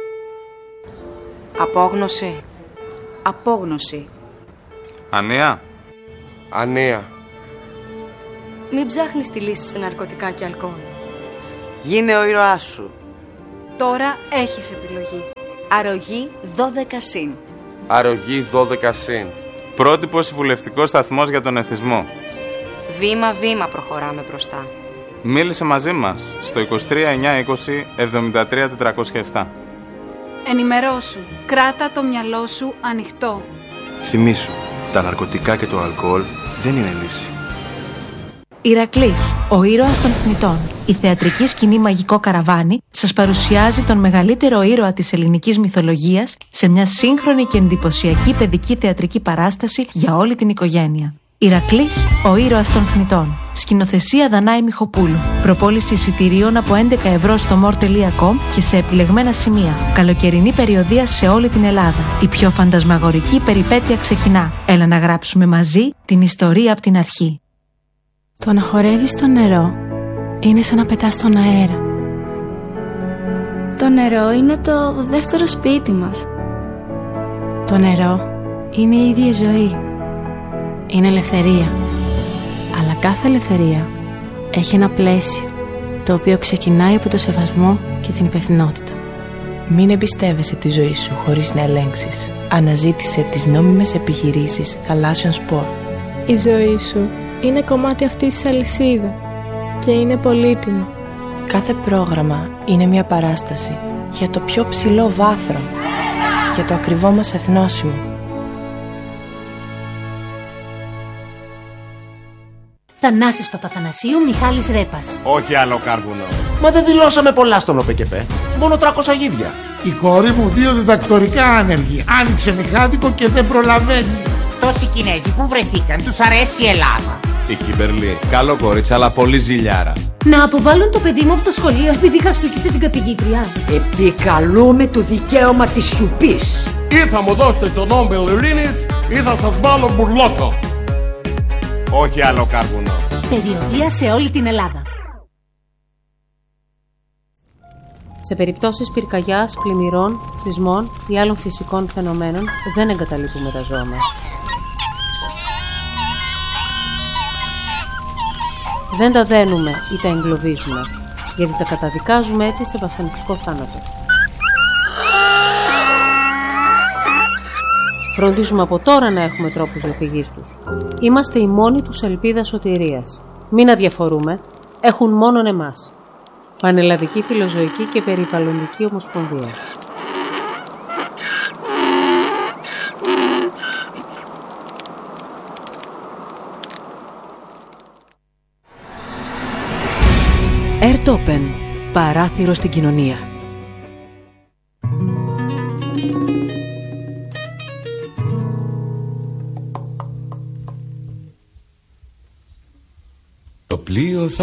Απόγνωση. Απόγνωση. Ανία. Ανία. Μην ψάχνεις τη λύση σε ναρκωτικά και αλκοόλ. Γίνε ο ήρωάς σου. Τώρα έχεις επιλογή. Αρρωγή δώδεκα συν. Αρρωγή δώδεκα συν. Πρότυπος συμβουλευτικός σταθμός για τον εθισμό. Βήμα-βήμα προχωράμε μπροστά. Μίλησε μαζί μας στο είκοσι τρία εννιακόσια είκοσι εβδομήντα τρία τετρακόσια επτά. Ενημερώσου. Κράτα το μυαλό σου ανοιχτό. Θυμήσου, τα ναρκωτικά και το αλκοόλ δεν είναι λύση. Ηρακλής, ο ήρωας των θνητών. Η θεατρική σκηνή Μαγικό Καραβάνι σας παρουσιάζει τον μεγαλύτερο ήρωα της ελληνικής μυθολογίας σε μια σύγχρονη και εντυπωσιακή παιδική θεατρική παράσταση για όλη την οικογένεια. Ηρακλής, ο ήρωας των θνητών. Σκηνοθεσία Δανάη Μιχοπούλου. Προπόληση εισιτηρίων από έντεκα ευρώ στο more τελεία com και σε επιλεγμένα σημεία. Καλοκαιρινή περιοδεία σε όλη την Ελλάδα. Η πιο φαντασμαγορική περιπέτεια ξεκινά. Έλα να γράψουμε μαζί την ιστορία από την αρχή. Το να χορεύεις στο νερό είναι σαν να πετάς στον αέρα. Το νερό είναι το δεύτερο σπίτι μας. Το νερό είναι η ίδια ζωή. Είναι ελευθερία. Αλλά κάθε ελευθερία έχει ένα πλαίσιο, το οποίο ξεκινάει από το σεβασμό και την υπευθυνότητα. Μην εμπιστεύεσαι τη ζωή σου χωρίς να ελέγξεις. Αναζήτησε τις νόμιμες επιχειρήσεις θαλάσσιων σπορ. Η ζωή σου είναι κομμάτι αυτής της αλυσίδας και είναι πολύτιμο. Κάθε πρόγραμμα είναι μια παράσταση για το πιο ψηλό βάθρο, για το ακριβό μας εθνόσημο. Θανάσης Παπαθανασίου, Μιχάλης Ρέπας. Όχι άλλο κάρβουνο. Μα δεν δηλώσαμε πολλά στον ΟΠΕΚΕΠΕ. Μόνο τριακόσια γίδια. Η κόρη μου δύο διδακτορικά άνεργη. Άνοιξε μηχάδικο και δεν προλαβαίνει. Τόσοι Κινέζοι που βρεθήκαν, τους αρέσει η Ελλάδα. Η Κιμπερλή, καλό κορίτσι, αλλά πολύ ζηλιάρα. Να αποβάλουν το παιδί μου από το σχολείο επειδή χαστούκισε την καθηγήτρια. Επικαλούμε το δικαίωμα της σιωπής. Ή θα μου δώσετε τον Νόμπελ Ειρήνης ή θα σας βάλω μπουρλότο. Όχι άλλο κάρβουνο. Περιοδεία σε όλη την Ελλάδα. Σε περιπτώσεις πυρκαγιάς, πλημμυρών, σεισμών ή άλλων φυσικών φαινομένων δεν εγκαταλείπουμε τα ζώα μας. Δεν τα δένουμε ή τα εγκλωβίζουμε, γιατί τα καταδικάζουμε έτσι σε βασανιστικό θάνατο. Φροντίζουμε από τώρα να έχουμε τρόπους διαφυγής τους. Είμαστε η μόνη τους ελπίδα σωτηρίας. Μην αδιαφορούμε, έχουν μόνον εμάς. Πανελλαδική Φιλοζωική και Περιβαλλοντική Ομοσπονδία. Airtopen. Παράθυρο στην κοινωνία. Το πλοίο θα